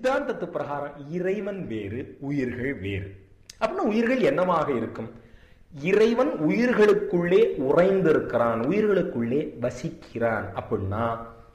சித்தாந்தத்து பிரகாரம் இறைவன் வேறு, உயிர்கள் வேறு. அப்படின்னா உயிர்கள் என்னவாக இருக்கும்? இறைவன் உயிர்களுக்குள்ளே உறைந்திருக்கிறான், உயிர்களுக்குள்ளே வசிக்கிறான். அப்படின்னா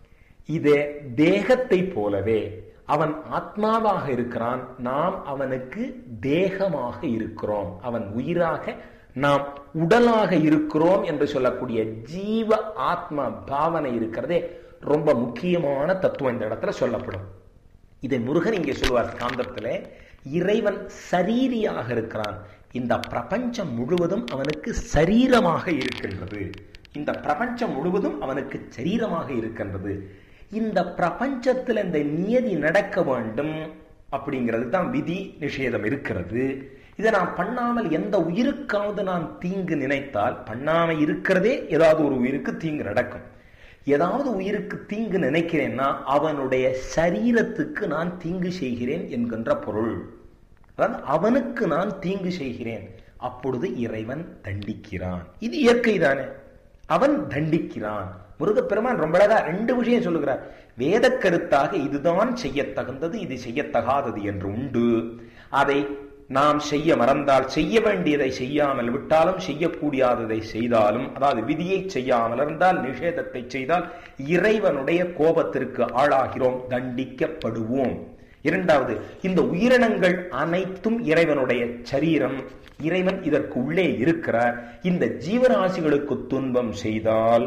இதே தேகத்தை போலவே அவன் ஆத்மாவாக இருக்கிறான், நாம் அவனுக்கு தேகமாக இருக்கிறோம். அவன் உயிராக, நாம் உடலாக இருக்கிறோம் என்று சொல்லக்கூடிய ஜீவ ஆத்மா பாவனை இருக்கிறதே ரொம்ப முக்கியமான தத்துவம் இந்த இடத்துல சொல்லப்படும். இதை முருகன் இங்கே சொல்லுவார் காந்தத்துல, இறைவன் சரீரியாக இருக்கிறான். இந்த பிரபஞ்சம் முழுவதும் அவனுக்கு சரீரமாக இருக்கின்றது. இந்த பிரபஞ்சம் முழுவதும் அவனுக்கு சரீரமாக இருக்கின்றது. இந்த பிரபஞ்சத்தில் இந்த நியதி நடக்க வேண்டும் அப்படிங்கிறது தான் விதி நிஷேதம் இருக்கிறது. இதை நான் பண்ணாமல் எந்த உயிருக்காவது நான் தீங்கு நினைத்தால், பண்ணாம இருக்கிறதே ஏதாவது ஒரு உயிருக்கு தீங்கு நடக்கும். ஏதாவது உயிருக்கு தீங்கு நினைக்கிறேன்னா அவனுடைய சரீரத்துக்கு நான் தீங்கு செய்கிறேன் என்கின்ற பொருள். அதாவது அவனுக்கு நான் தீங்கு செய்கிறேன். அப்பொழுது இறைவன் தண்டிக்கிறான். இது இயற்கை தானே, அவன் தண்டிக்கிறான். முருகப்பெருமான் ரொம்ப அழகா ரெண்டு விஷயம் சொல்லுகிறார். வேத கருத்தாக இதுதான் செய்யத்தகுந்தது, இது செய்யத்தகாதது என்று உண்டு. அதை நாம் செய்ய மறந்தால், செய்ய வேண்டியதை செய்யாமல் விட்டாலும், செய்யக்கூடியாததை செய்தாலும், அதாவது விதியை செய்யாமல் இருந்தால், நிஷேதத்தை செய்தால் இறைவனுடைய கோபத்திற்கு ஆளாகிறோம், தண்டிக்கப்படுவோம். இரண்டாவது, இந்த உயிரினங்கள் அனைத்தும் இறைவனுடைய சரீரம், இறைவன் இதற்கு உள்ளே இருக்கிறார். இந்த ஜீவராசிகளுக்கு துன்பம் செய்தால்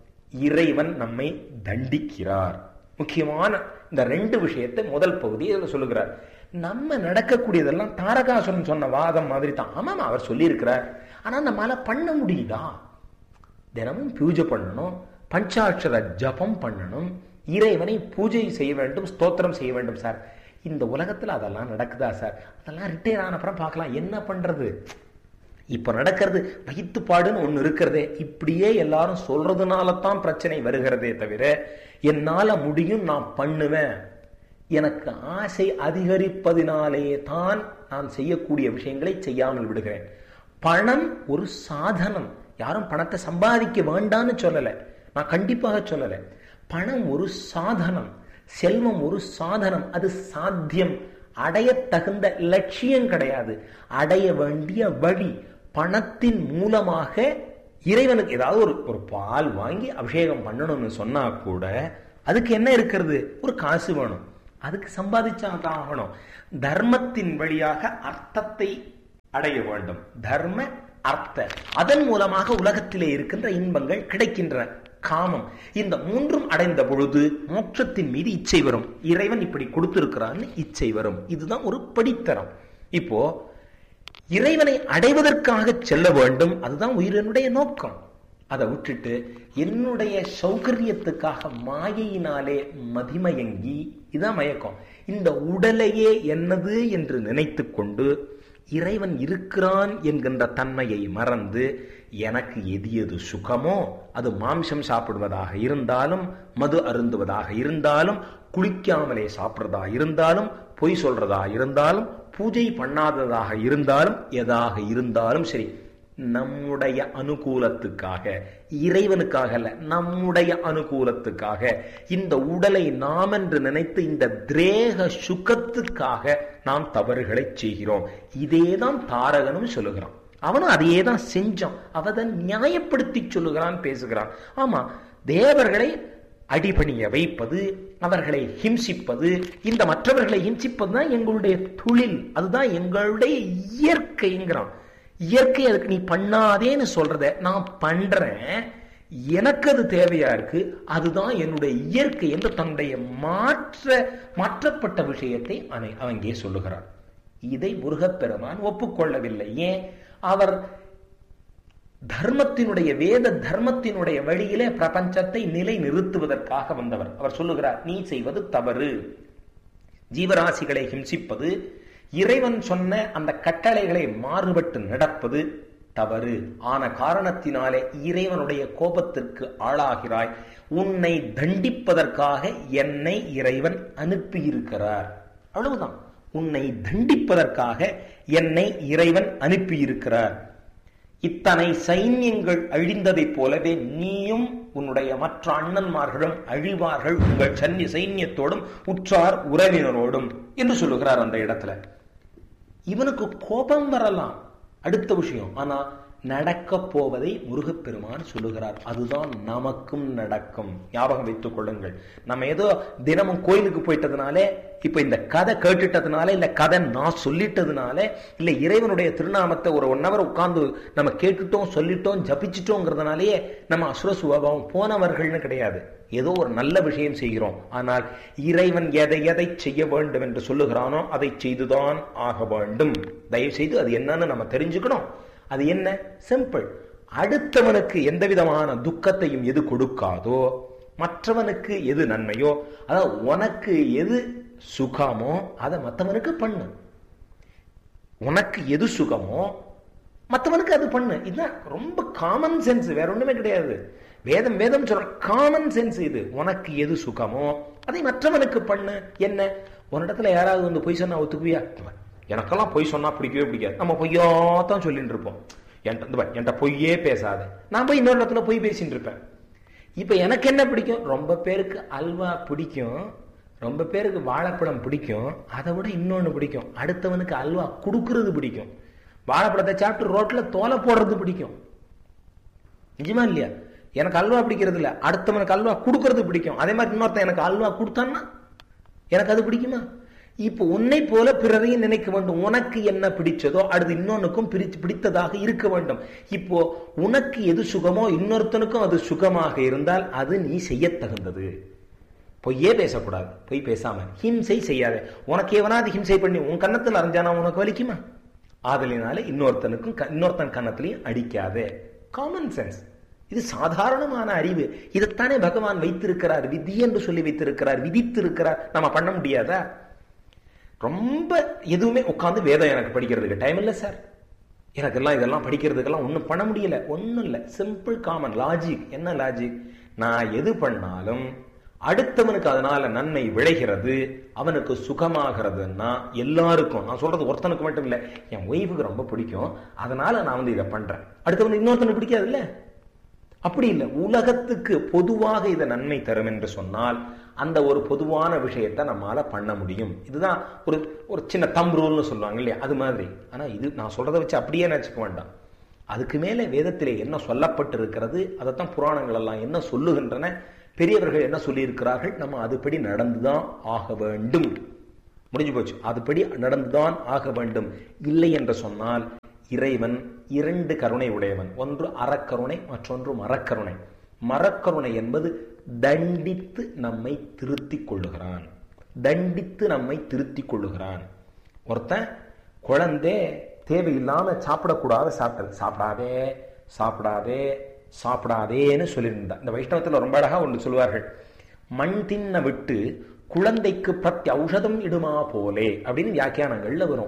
இறைவன் நம்மை தண்டிக்கிறார். முக்கியமான இந்த ரெண்டு விஷயத்தை முதல் பகுதி இதில் சொல்லுகிறார். நம்ம நடக்கக்கூடியதெல்லாம் தாரகாசுரன் சொன்ன வாதம் மாதிரி தான். ஆமாம், அவர் சொல்லி இருக்கிறார். ஆனா நம்மளால பண்ண முடியுதா? தினமும் பூஜை பண்ணணும், பஞ்சாட்சர ஜபம் பண்ணணும், இறைவனை பூஜை செய்ய வேண்டும், ஸ்தோத்திரம் செய்ய வேண்டும். சார், இந்த உலகத்துல அதெல்லாம் நடக்குதா சார்? அதெல்லாம் ரிட்டையர் ஆன அப்புறம் பார்க்கலாம், என்ன பண்றது? இப்ப நடக்கிறது வயிற்றுப்பாடுன்னு ஒண்ணு இருக்கிறதே, இப்படியே எல்லாரும் சொல்றதுனால தான் பிரச்சனை வருகிறதே தவிர, என்னால முடியும், நான் பண்ணுவேன், எனக்கு ஆசை அதிகரிப்பதினாலே தான் நான் செய்யக்கூடிய விஷயங்களை செய்யாமல் விடுகிறேன். பணம் ஒரு சாதனம். யாரும் பணத்தை சம்பாதிக்க வேண்டான்னு சொல்லல, நான் கண்டிப்பாக சொல்லல. பணம் ஒரு சாதனம், செல்வம் ஒரு சாதனம். அது சாத்தியம், அடைய தகுந்த லட்சியம் கிடையாது, அடைய வேண்டிய வழி. பணத்தின் மூலமாக இறைவனுக்கு ஏதாவது ஒரு பால் வாங்கி அபிஷேகம் பண்ணணும்னு சொன்னா கூட அதுக்கு என்ன இருக்கிறது? ஒரு காசு வேணும், அதுக்கு சம்பாதிச்சாதான் ஆகணும். தர்மத்தின் வழியாக அர்த்தத்தை அடைய வேண்டும். தர்ம அர்த்த, அதன் மூலமாக உலகத்திலே இருக்கின்ற இன்பங்கள் கிடைக்கின்றன. காமம், இந்த மூன்றும் அடைந்த பொழுது மோட்சத்தின் மீது இச்சை வரும். இறைவன் இப்படி கொடுத்திருக்கிறான்னு இச்சை வரும். இதுதான் ஒரு படித்தரம். இப்போ இறைவனை அடைவதற்காக செல்ல வேண்டும், அதுதான் உயிரினுடைய நோக்கம். அதை விட்டுட்டு என்னுடைய சௌகரியத்துக்காக மாயையினாலே மதிமயங்கி, இதான் மயக்கம். இந்த உடலையே என்னது என்று நினைத்து கொண்டு இறைவன் இருக்கிறான் என்கின்ற தன்மையை மறந்து, எனக்கு எது எது சுகமோ, அது மாம்சம் சாப்பிடுவதாக இருந்தாலும், மது அருந்துவதாக இருந்தாலும், குளிக்காமலே சாப்பிடுறதா இருந்தாலும், பொய் சொல்றதா இருந்தாலும், பூஜை பண்ணாததாக இருந்தாலும், எதாக இருந்தாலும் சரி, நம்முடைய அனுகூலத்துக்காக, இறைவனுக்காக அல்ல, நம்முடைய அனுகூலத்துக்காக, இந்த உடலை நாம் என்று நினைத்து இந்த திரேக சுகத்துக்காக நாம் தவறுகளை செய்கிறோம். இதேதான் தாரகனும் சொல்லுகிறான். அவனும் அதையே தான் செஞ்சான். அவன் நியாயப்படுத்தி சொல்லுகிறான், பேசுகிறான். ஆமா, தேவர்களை அடிபணிய வைப்பது, அவர்களை ஹிம்சிப்பது, இந்த மற்றவர்களை ஹிம்சிப்பது தான் எங்களுடைய தொழில், அதுதான் எங்களுடைய இயற்கைங்கிறான். இயற்கை அதுக்கு நீ பண்ணாதேன்னு சொல்றத நான் பண்றேன், எனக்கு அது தேவையா இருக்கு, அதுதான் என்னுடைய இயற்கை என்று தன்னுடைய மாற்றப்பட்ட விஷயத்தை அங்கே சொல்லுகிறான். இதை முருகப்பெருமான் ஒப்புக்கொள்ளவில்லை. ஏன்? அவர் தர்மத்தினுடைய, வேத தர்மத்தினுடைய வழியிலே பிரபஞ்சத்தை நிலை நிறுத்துவதற்காக வந்தவர். அவர் சொல்லுகிறார், நீ செய்வது தவறு. ஜீவராசிகளை ஹிம்சிப்பது, இறைவன் சொன்ன அந்த கட்டளைகளை மாறுபட்டு நடப்பது தவறு. ஆன காரணத்தினாலே இறைவனுடைய கோபத்திற்கு ஆளாகிறாய். உன்னை தண்டிப்பதற்காக என்னை இறைவன் அனுப்பியிருக்கிறார். அவ்வளவுதான். உன்னை தண்டிப்பதற்காக என்னை இறைவன் அனுப்பியிருக்கிறார். இத்தனை சைன்யங்கள் அழிந்ததைப் போலவே நீயும் உன்னுடைய மற்ற அண்ணன்மார்களும் அழிவார்கள் உங்கள் சைன்யத்தோடும் உற்றார் உறவினரோடும் என்று சொல்லுகிறார் அந்த இடத்துல. இவனுக்கு கோபம் வரலாம், அடுத்த விஷயம். ஆனா நடக்க போவதை முருகப்பெருமான் சொல்லுகிறார். அதுதான் நமக்கும் நடக்கும். ஞாபகம் வைத்துக் கொள்ளுங்கள். நம்ம ஏதோ தினமும் கோயிலுக்கு போயிட்டதுனாலே, இப்ப இந்த கதை கேட்டுட்டதுனால, இல்ல கதை நான் சொல்லிட்டதுனால, இல்ல இறைவனுடைய திருநாமத்தை ஒரு 1 hour உட்கார்ந்து நம்ம கேட்டுட்டோம், சொல்லிட்டோம், ஜபிச்சிட்டோங்கிறதுனாலேயே நம்ம அசுர சுபாவம் போனவர்கள்னு கிடையாது. ஏதோ ஒரு நல்ல விஷயம் செய்கிறோம். ஆனால் இறைவன் எதை எதை செய்ய வேண்டும் என்று சொல்லுகிறானோ அதை செய்துதான் ஆக வேண்டும். தயவு செய்து அது என்னன்னு நம்ம தெரிஞ்சுக்கணும். அது என்ன? சிம்பிள். அடுத்தவனுக்கு எந்த விதமான துக்கத்தையும் எது கொடுக்காதோ, மற்றவனுக்கு எது நன்மையோ, அதாவது உனக்கு எது சுகமோ அதை மற்றவனுக்கு பண்ணு. உனக்கு எது சுகமோ மற்றவனுக்கு அது பண்ணு. இதுதான் ரொம்ப காமன் சென்ஸ், வேற ஒண்ணுமே கிடையாது. வேதம் சொல்ற காமன் சென்ஸ் இது. உனக்கு எது சுகமோ அதை மற்றவனுக்கு பண்ணு. என்ன, உன்னிடத்துல யாராவது வந்து பொய் சொன்னா ஒத்துக்குவியா? எனக்கெல்லாம் பொய் சொன்னா பிடிக்கவே பிடிக்காது. நம்ம பொய்யாத்தான் சொல்லிட்டு இருப்போம். என்கிட்ட பொய்யே பேசாத. நான் போய் இன்னொரு இடத்துல பொய் பேசிட்டு இருப்பேன். இப்ப எனக்கு என்ன பிடிக்கும்? ரொம்ப பேருக்கு அல்வா பிடிக்கும், ரொம்ப பேருக்கு வாழைப்பழம் பிடிக்கும். அதை விட இன்னொன்னு பிடிக்கும், அடுத்தவனுக்கு அல்வா கொடுக்கறது பிடிக்கும். வாழைப்பழத்தை சாப்பிட்டு ரோட்ல தோலை போடுறது பிடிக்கும். நிஜமா இல்லையா? எனக்கு அல்வா பிடிக்கிறது இல்ல, அடுத்தவனுக்கு அல்வா கொடுக்கறது பிடிக்கும். அதே மாதிரி இன்னொருத்தன் எனக்கு அல்வா கொடுத்தான்னா எனக்கு அது பிடிக்குமா? இப்போ உன்னை போல பிறரையும் நினைக்க வேண்டும். உனக்கு என்ன பிடிச்சதோ அடுத்து இன்னொன்னுக்கும் பிடித்ததாக இருக்க வேண்டும். இப்போ உனக்கு எது சுகமோ இன்னொருத்தனுக்கும் அது சுகமாக இருந்தால் அது நீ செய்ய தகுந்தது. பொய்யே பேசக்கூடாது. பொய் பேசாம ஹிம்சை செய்யாத. உனக்கு எவனாவது ஹிம்சை பண்ணி உன் கன்னத்தில் அரைஞ்சானா உனக்கு வலிக்குமா? ஆதலினால இன்னொருத்தன் கன்னத்திலையும் அடிக்காதே. Common sense. இது சாதாரணமான அறிவு. இதைத்தானே பகவான் வைத்திருக்கிறார், விதி என்று சொல்லி வைத்திருக்கிறார், விதித்திருக்கிறார். நம்ம பண்ண முடியாதா? ரொம்ப எதுவுமே உட்காந்து வேதம் எனக்கு படிக்கிறதுக்கு டைம் இல்லை சார், எனக்கெல்லாம் இதெல்லாம் படிக்கிறதுக்கெல்லாம் ஒன்றும் பண்ண முடியல. ஒன்றும் இல்லை, சிம்பிள் காமன் லாஜிக். என்ன லாஜிக்? நான் எது பண்ணாலும் அடுத்தவனுக்கு அதனால நன்மை விளைகிறது, அவனுக்கு சுகமாகிறதுன்னா எல்லாருக்கும். நான் சொல்றது ஒருத்தனுக்கு மட்டும் இல்லை, என் ஒய்ஃபுக்கு ரொம்ப பிடிக்கும் அதனால நான் வந்து இதை பண்றேன். அடுத்தவனுக்கு இன்னொருத்தனுக்கு பிடிக்காது இல்ல? அப்படி இல்லை. உலகத்துக்கு பொதுவாக இதை நன்மை தரும் என்று சொன்னால் அந்த ஒரு பொதுவான விஷயத்தை நம்மால பண்ண முடியும். இதுதான் ஒரு சின்ன தம் ரூல்னு சொல்லுவாங்க இல்லையா, அது மாதிரி. ஆனா இது நான் சொல்றதை வச்சு அப்படியே நினைச்சுக்க வேண்டாம். அதுக்கு மேலே வேதத்திலே என்ன சொல்லப்பட்டு இருக்கிறது, அதைத்தான் புராணங்கள் எல்லாம் என்ன சொல்லுகின்றன, பெரியவர்கள் என்ன சொல்லி இருக்கிறார்கள், நம்ம அதுபடி நடந்துதான் ஆக வேண்டும். முடிஞ்சு போச்சு. அதுபடி நடந்துதான் ஆக வேண்டும். இல்லை என்று சொன்னால் இறைவன் 2 கருணை உடையவன். ஒன்று அறக்கருணை, மற்றொன்று மரக்கருணை. மரக்கருணை என்பது தண்டித்து நம்மை திருத்திக் கொள்ளுகிறான். தண்டித்து நம்மை திருத்திக் கொள்ளுகிறான். ஒருத்தன் குழந்தை தேவையில்லாம சாப்பிடக்கூடாது, சாப்பிடாதே சாப்பிடாதே சாப்பிடாதேன்னு சொல்லியிருந்தான். இந்த வைஷ்ணவத்தில் ரொம்ப அழகா ஒன்று சொல்லுவார்கள், மண் தின்ன விட்டு குழந்தைக்கு பிரத்தி ஔஷதம் இடுமா போலே அப்படின்னு வியாக்கியானங்கள்ல வரும்.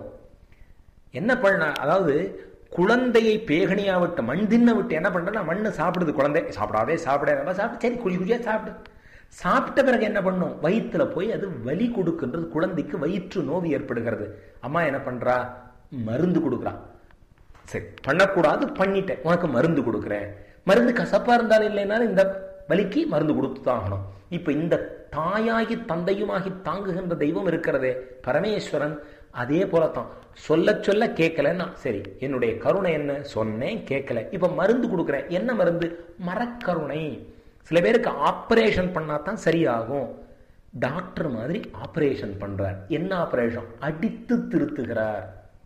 என்ன பண்ண, அதாவது குழந்தையை பேகணியா விட்டு மண் தின்ன விட்டு என்ன பண்றா, மண்ணு சாப்பிடுது குழந்தை, சாப்பிடாதே சாப்பிட சாப்பிட்டு சரி குழி குழியா சாப்பிடு. சாப்பிட்ட பிறகு என்ன பண்ணும், வயிற்றுல போய் அது வலி கொடுக்கின்றது. குழந்தைக்கு வயிற்று நோவு ஏற்படுகிறது. அம்மா என்ன பண்றா, மருந்து கொடுக்குறா. சரி பண்ணக்கூடாது, பண்ணிட்டேன், உனக்கு மருந்து கொடுக்குறேன். மருந்து கசப்பா இருந்தாலும் இல்லைனாலும் இந்த வலிக்கு மருந்து கொடுத்து தான் ஆகணும். இப்ப இந்த தாயாகி தந்தையுமாகி தாங்குகின்ற தெய்வம் இருக்கிறதே பரமேஸ்வரன், அதே போலத்தான். சொல்ல சொல்ல கேட்கலன்னா சரி, என்னுடைய கருணை என்ன, சொன்னேன் கேட்கல, இப்ப மருந்து கொடுக்குறேன். என்ன மருந்து? மரக்கருணை. சில பேருக்கு ஆபரேஷன் பண்ணாதான் சரியாகும். டாக்டர் மாதிரி ஆபரேஷன் பண்றார். என்ன ஆபரேஷன்? அடித்து திருத்துகிறார்.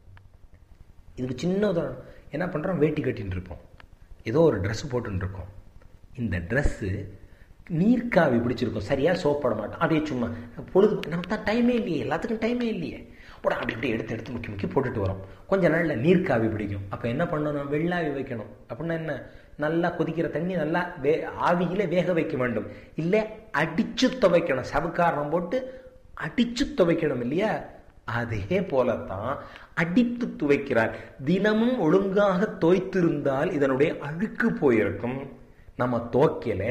இதுக்கு சின்ன உதாரணம். என்ன பண்றோம், வேட்டி கட்டின்னு இருப்போம், ஏதோ ஒரு ட்ரெஸ் போட்டுன்னு இருக்கோம். இந்த ட்ரெஸ்ஸு நீர்க்காவி பிடிச்சிருக்கும், சரியா சோப்பட மாட்டோம், அப்படியே சும்மா பொழுது நமக்கு தான் டைமே இல்லையே, எல்லாத்துக்கும் டைமே இல்லையே, போட அப்படி இப்படி எடுத்து முக்கி போட்டுட்டு வரோம். கொஞ்ச நாள்ல நீர்க்காவி பிடிக்கும். அப்ப என்ன பண்ணணும், வெள்ளாவி வைக்கணும். அப்படின்னா என்ன, நல்லா கொதிக்கிற தண்ணி நல்லா ஆவியில வேக வைக்க வேண்டும். இல்ல அடிச்சு துவைக்கணும், சவுக்காரணம் போட்டு அடிச்சு துவைக்கணும் இல்லையா? அதே போலத்தான் அடித்து துவைக்கிறார். தினமும் ஒழுங்காக தோய்த்திருந்தால் இதனுடைய அழுக்கு போயிருக்கும். நம்ம தோக்கல,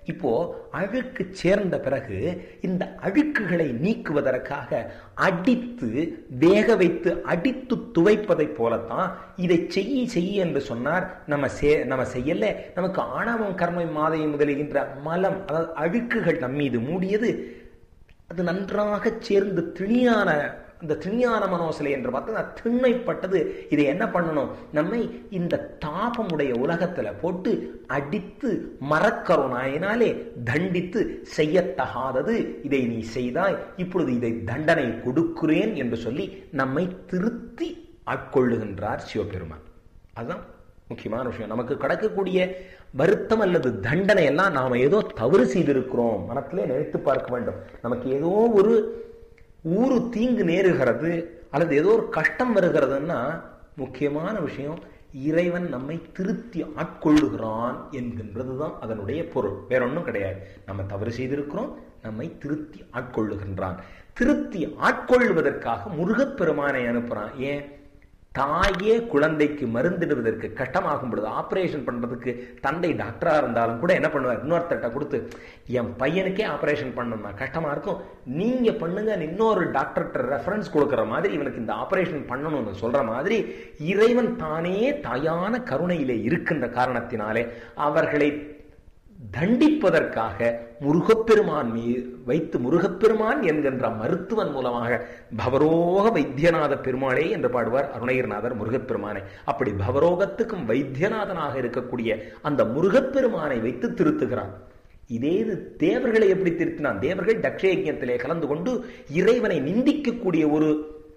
இப்போ அழுக்கு சேர்ந்த பிறகு இந்த அழுக்குகளை நீக்குவதற்காக அடித்து வேக வைத்து அடித்து துவைப்பதை போலத்தான் இதை செய்ய என்று சொன்னார். நம்ம செய்யல, நமக்கு ஆணவம் கர்மை மாதை முதலுகின்ற மலம், அதாவது அழுக்குகள் நம்மீது மூடியது, அது நன்றாக சேர்ந்து திணியான மனோசலை என்று பார்த்தா திண்ணைப்பட்டது. இதை என்ன பண்ணணும்? நம்மை இந்த தாபமுடைய உலகத்துல போட்டு அடித்து மரக்கருணாயினாலே தண்டித்து செய்யத்தகாதது இதை நீ செய்தாய், இப்பொழுது இதை தண்டனை கொடுக்கிறேன் என்று சொல்லி நம்மை திருத்தி ஆட்கொள்ளுகின்றார் சிவபெருமான். அதுதான் முக்கியமான விஷயம். நமக்கு கிடைக்கக்கூடிய வருத்தம் அல்லது தண்டனை எல்லாம் நாம ஏதோ தவறு செய்திருக்கிறோம் மனத்திலே நினைத்து பார்க்க வேண்டும். நமக்கு ஏதோ ஒரு தீங்கு நேருகிறது அல்லது ஏதோ ஒரு கஷ்டம் வருகிறதுன்னா முக்கியமான விஷயம் இறைவன் நம்மை திருத்தி ஆட்கொள்ளுகிறான் என்கின்றதுதான் அதனுடைய பொருள். வேற ஒன்றும் கிடையாது. நம்ம தவறு செய்திருக்கிறோம், நம்மை திருத்தி ஆட்கொள்ளுகின்றான். திருத்தி ஆட்கொள்வதற்காக முருகப்பெருமானை அனுப்புறான். ஏன்? தாயே குழந்தைக்கு மருந்திடுவதற்கு கஷ்டமாகும் பொழுது, ஆபரேஷன் பண்றதுக்கு தந்தை டாக்டரா இருந்தாலும் கூட என்ன பண்ணுவார்? இன்னொருத்தட்ட கொடுத்து, என் பையனுக்கே ஆபரேஷன் பண்ணணும்னா கஷ்டமா இருக்கும், நீங்க பண்ணுங்க, இன்னொரு டாக்டர்கிட்ட ரெஃபரன்ஸ் கொடுக்கிற மாதிரி இவனுக்கு இந்த ஆபரேஷன் பண்ணணும்னு சொல்ற மாதிரி இறைவன் தானே தாயான கருணையிலே இருக்கின்ற காரணத்தினாலே அவர்களை தண்டிப்பதற்காக முருகப்பெருமான் வைத்து முருகப்பெருமான் என்கின்ற மருத்துவன் மூலமாக பவரோக வைத்தியநாத பெருமாளே என்று பாடுவார் அருணகிரிநாதர் முருகப்பெருமானை. அப்படி பவரோகத்துக்கும் வைத்தியநாதனாக இருக்கக்கூடிய அந்த முருகப்பெருமானை வைத்து திருத்துகிறான். இதே தேவர்களை எப்படி திருத்தினான்? தேவர்கள் தக்ஷயஜ்ஞத்திலே கலந்து கொண்டு இறைவனை நிந்திக்கக்கூடிய ஒரு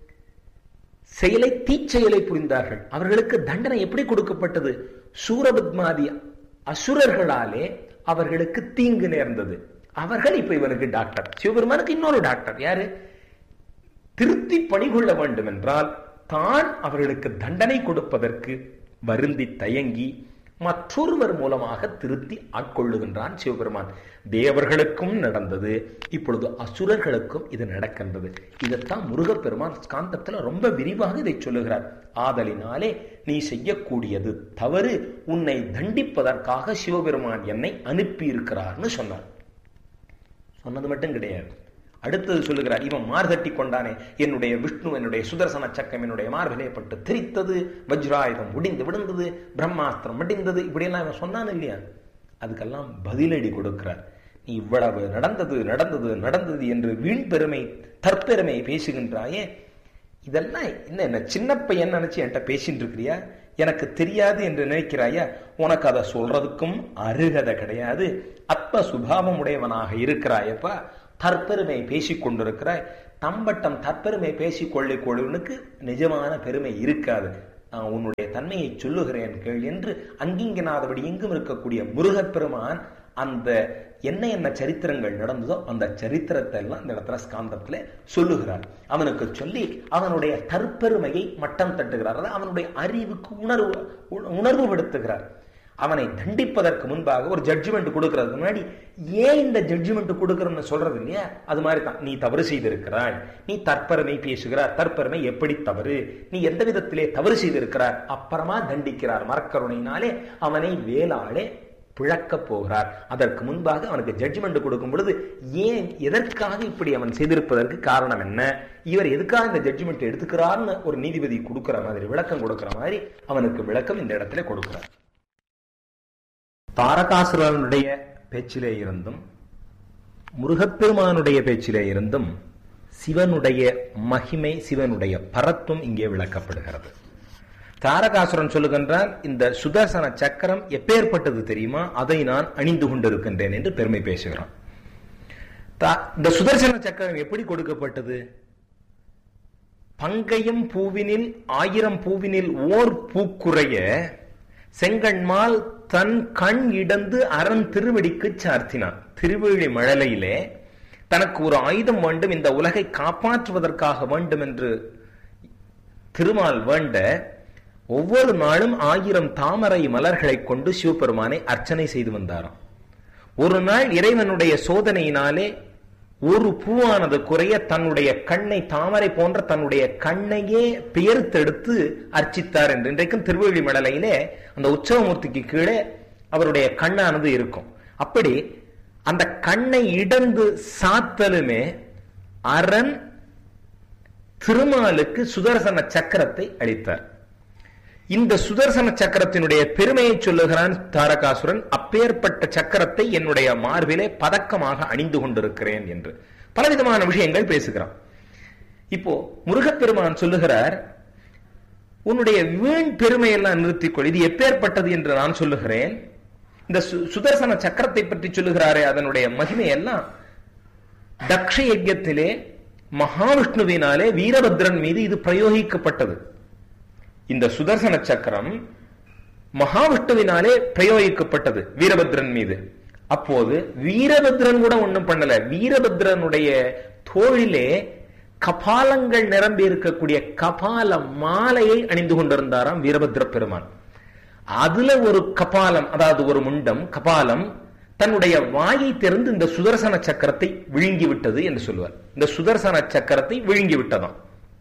செயலை, தீச்செயலை புரிந்தார்கள். அவர்களுக்கு தண்டனை எப்படி கொடுக்கப்பட்டது? சூரபத்மாதி அசுரர்களாலே அவர்களுக்கு தீங்கு நேர்ந்தது. அவர்கள் இப்ப இவனுக்கு டாக்டர், சிவபெருமானுக்கு இன்னொரு டாக்டர் யாரு? திருத்தி பணிகொள்ள வேண்டும் என்றால் தான் அவர்களுக்கு தண்டனை கொடுப்பதற்கு வருந்தி தயங்கி மற்றொருவர் மூலமாக திருத்தி ஆட்கொள்ளுகின்றான் சிவபெருமான். தேவர்களுக்கும் நடந்தது, இப்பொழுது அசுரர்களுக்கும் இது நடக்கின்றது. இதைத்தான் முருகப்பெருமான் ஸ்காந்தத்துல ரொம்ப விரிவாக இதை சொல்லுகிறார். ஆதலினாலே நீ செய்யக்கூடியது தவறு, உன்னை தண்டிப்பதற்காக சிவபெருமான் என்னை அனுப்பி இருக்கிறார்னு சொன்னார். சொன்னது மட்டும் கிடையாது, அடுத்தது சொல்லுகிறார். இவன் மார்தட்டி கொண்டானே, என்னுடைய விஷ்ணு, என்னுடைய சுதர்சன சக்கம் என்னுடைய மார்பிலே பட்டு திரித்தது, வஜ்ராயுதம் முடிந்து விழுந்தது, பிரம்மாஸ்திரம் முடிந்தது, இப்படியெல்லாம் இவன் சொன்னான் இல்லையா? அதுக்கெல்லாம் பதிலடி கொடுக்கிறார். நீ இவ்வளவு நடந்தது நடந்தது நடந்தது என்று வீண் பெருமை தற்பெருமை பேசுகின்றாயே, இதெல்லாம் என்ன சின்ன பையன் நினைச்சு என்கிட்ட பேசிட்டு இருக்கிறியா? எனக்கு தெரியாது என்று நினைக்கிறாயா? உனக்கு அதை சொல்றதுக்கும் அருகதை கிடையாது. அத்ம சுபாவம் உடையவனாக இருக்கிறாயப்பா, தற்பெருமை பேசிக் கொண்டிருக்கிறாய். தம்பட்டம் தற்பெருமை பேசிக் கொள்ளுவனுக்கு நிஜமான பெருமை இருக்காது. நான் உன்னுடைய தன்மையை சொல்லுகிறேன் கேள் என்று அங்கிங்கனாதபடி எங்கும் இருக்கக்கூடிய முருகப்பெருமான் அந்த என்ன சரித்திரங்கள் நடந்ததோ அந்த சரித்திரத்தை எல்லாம் இந்த இடத்துல ஸ்காந்தத்துல சொல்லுகிறார். அவனுக்கு சொல்லி அவனுடைய தற்பெருமையை மட்டம் தட்டுகிறார். அதாவது அவனுடைய அறிவுக்கு உணர்வு படுத்துகிறார். அவனை தண்டிப்பதற்கு முன்பாக ஒரு ஜட்ஜ்மெண்ட் கொடுக்கறதுக்கு முன்னாடி ஏன் இந்த ஜட்ஜ்மெண்ட் கொடுக்கறன்னு சொல்றது இல்லையா? அது மாதிரி தான், நீ தவறு செய்திருக்கிறாய், நீ தற்பெருமை பேசுகிறார், தற்பெருமை எப்படி தவறு, நீ எந்த விதத்திலே தவறு செய்திருக்கிறார், அப்புறமா தண்டிக்கிறார். மரக்கருணையினாலே அவனை வேளாளே பிழக்க போகிறார். அதற்கு முன்பாக அவனுக்கு ஜட்ஜ்மெண்ட் கொடுக்கும் பொழுது ஏன், எதற்காக இப்படி அவன் செய்திருப்பதற்கு காரணம் என்ன, இவர் எதுக்காக இந்த ஜட்ஜ்மெண்ட் எடுத்துக்கிறார்னு ஒரு நீதிபதி கொடுக்கிற மாதிரி, விளக்கம் கொடுக்கிற மாதிரி அவனுக்கு விளக்கம் இந்த இடத்துல கொடுக்கிறார். தாரகாசுரனுடைய பேச்சிலே இருந்தும் முருகப்பெருமானுடைய பேச்சிலே இருந்தும் சிவனுடைய மகிமை, சிவனுடைய பரத்துவம் இங்கே விளக்கப்படுகிறது. தாரகாசுரன் சொல்லுகின்றான், இந்த சுதர்சன சக்கரம் எப்பேற்பட்டது தெரியுமா, அதை நான் அணிந்து கொண்டிருக்கின்றேன் என்று பெருமை பேசுகிறான். இந்த சுதர்சன சக்கரம் எப்படி கொடுக்கப்பட்டது? பங்கையும் பூவினில் 1000 பூவினில் ஓர் பூக்குறைய செங்கண்மால் தன் கண் இடந்து அரண் திருவடிக்கு சார்த்தினான். திருவேழி மழலையிலே தனக்கு ஒரு ஆயுதம் வேண்டும், இந்த உலகை காப்பாற்றுவதற்காக வேண்டும் என்று திருமால் வேண்ட ஒவ்வொரு நாளும் 1000 தாமரை மலர்களை கொண்டு சிவபெருமானை அர்ச்சனை செய்து வந்தாராம். ஒரு நாள் இறைவனுடைய சோதனையினாலே ஒரு பூவானது குறைய தன்னுடைய கண்ணை, தாமரை போன்ற தன்னுடைய கண்ணையே பெயர்த்தெடுத்து அர்ச்சித்தார் என்று இன்றைக்கும் திருவேழி மடலையிலே அந்த உற்சவமூர்த்திக்கு கீழே அவருடைய கண்ணானது இருக்கும். அப்படி அந்த கண்ணை இடந்து சாத்தலுமே அரண் திருமாலுக்கு சுதர்சன சக்கரத்தை அளித்தார். இந்த சுதர்சன சக்கரத்தினுடைய பெருமையை சொல்லுகிறான் தாரகாசுரன். அப்பேற்பட்ட சக்கரத்தை என்னுடைய மார்பிலே பதக்கமாக அணிந்து கொண்டிருக்கிறேன் என்று பலவிதமான விஷயங்கள் பேசுகிறான். இப்போ முருகப்பெருமான் சொல்லுகிறார், உன்னுடைய வீண் பெருமையெல்லாம் நிறுத்திக்கொள், இது எப்பேற்பட்டது என்று நான் சொல்லுகிறேன். இந்த சுதர்சன சக்கரத்தை பற்றி சொல்லுகிறாரே, அதனுடைய மகிமையெல்லாம் தக்ஷ யஜ்ஞத்திலே மகாவிஷ்ணுவினாலே வீரபத்ரன் மீது இது பிரயோகிக்கப்பட்டது. இந்த சுதர்சன சக்கரம் மகாவிஷ்ணுவினாலே பிரயோகிக்கப்பட்டது வீரபத்ரன் மீது. அப்போது வீரபத்ரன் கூட ஒண்ணும் பண்ணல. வீரபத்ரனுடைய தோளிலே கபாலங்கள் நிரம்பி இருக்கக்கூடிய கபால மாலையை அணிந்து கொண்டிருந்தாராம் வீரபத்ர பெருமான். அதுல ஒரு கபாலம், அதாவது ஒரு முண்டம் கபாலம் தன்னுடைய வாயை திறந்து இந்த சுதர்சன சக்கரத்தை விழுங்கி விட்டது என்று சொல்லுவார். இந்த சுதர்சன சக்கரத்தை விழுங்கி விட்டதாம்.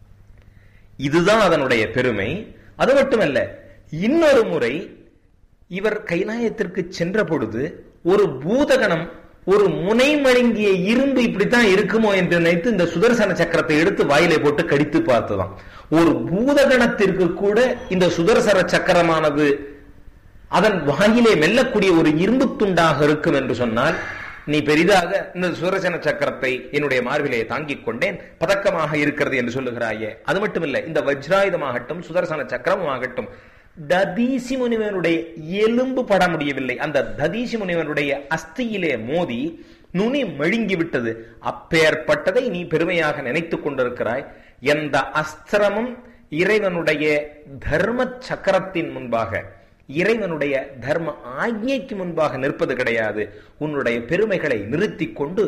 இதுதான் அதனுடைய பெருமை. அது மட்டுமல்ல, இன்னொரு முறை இவர் கைலாயத்திற்கு சென்ற பொழுது ஒரு பூதகணம் ஒரு முனை மழுங்கிய இரும்பு இப்படித்தான் இருக்குமோ என்று நினைத்து இந்த சுதர்சன சக்கரத்தை எடுத்து வாயிலை போட்டு கடித்து பார்த்ததாம். ஒரு பூதகணத்திற்கு கூட இந்த சுதர்சன சக்கரமானது அதன் வாயிலே மெல்லக்கூடிய ஒரு இரும்பு துண்டாக இருக்கும் என்று சொன்னால், நீ பெரிதாக இந்த சுதர்சன சக்கரத்தை என்னுடைய மார்பிலே தாங்கிக் கொண்டேன், பதக்கமாக இருக்கிறது என்று சொல்லுகிறாயே. அது மட்டுமில்லை, இந்த வஜ்ராயுதமாகட்டும் சுதர்சன சக்கரமாகட்டும் ததீசி முனிவனுடைய எலும்பு பட முடியவில்லை. அந்த ததீசி முனிவனுடைய அஸ்தியிலே மோதி நுனி மழுங்கி விட்டது. அப்பேற்பட்டதை நீ பெருமையாக நினைத்துக் கொண்டிருக்கிறாய். எந்த அஸ்திரமும் இறைவனுடைய தர்ம சக்கரத்தின் முன்பாக, இறைவனுடைய தர்ம ஆజ్ఞைக்கு முன்பாக நிற்பது கிடையாது. உன்னுடைய பெருமைகளை நிறுத்தி கொண்டு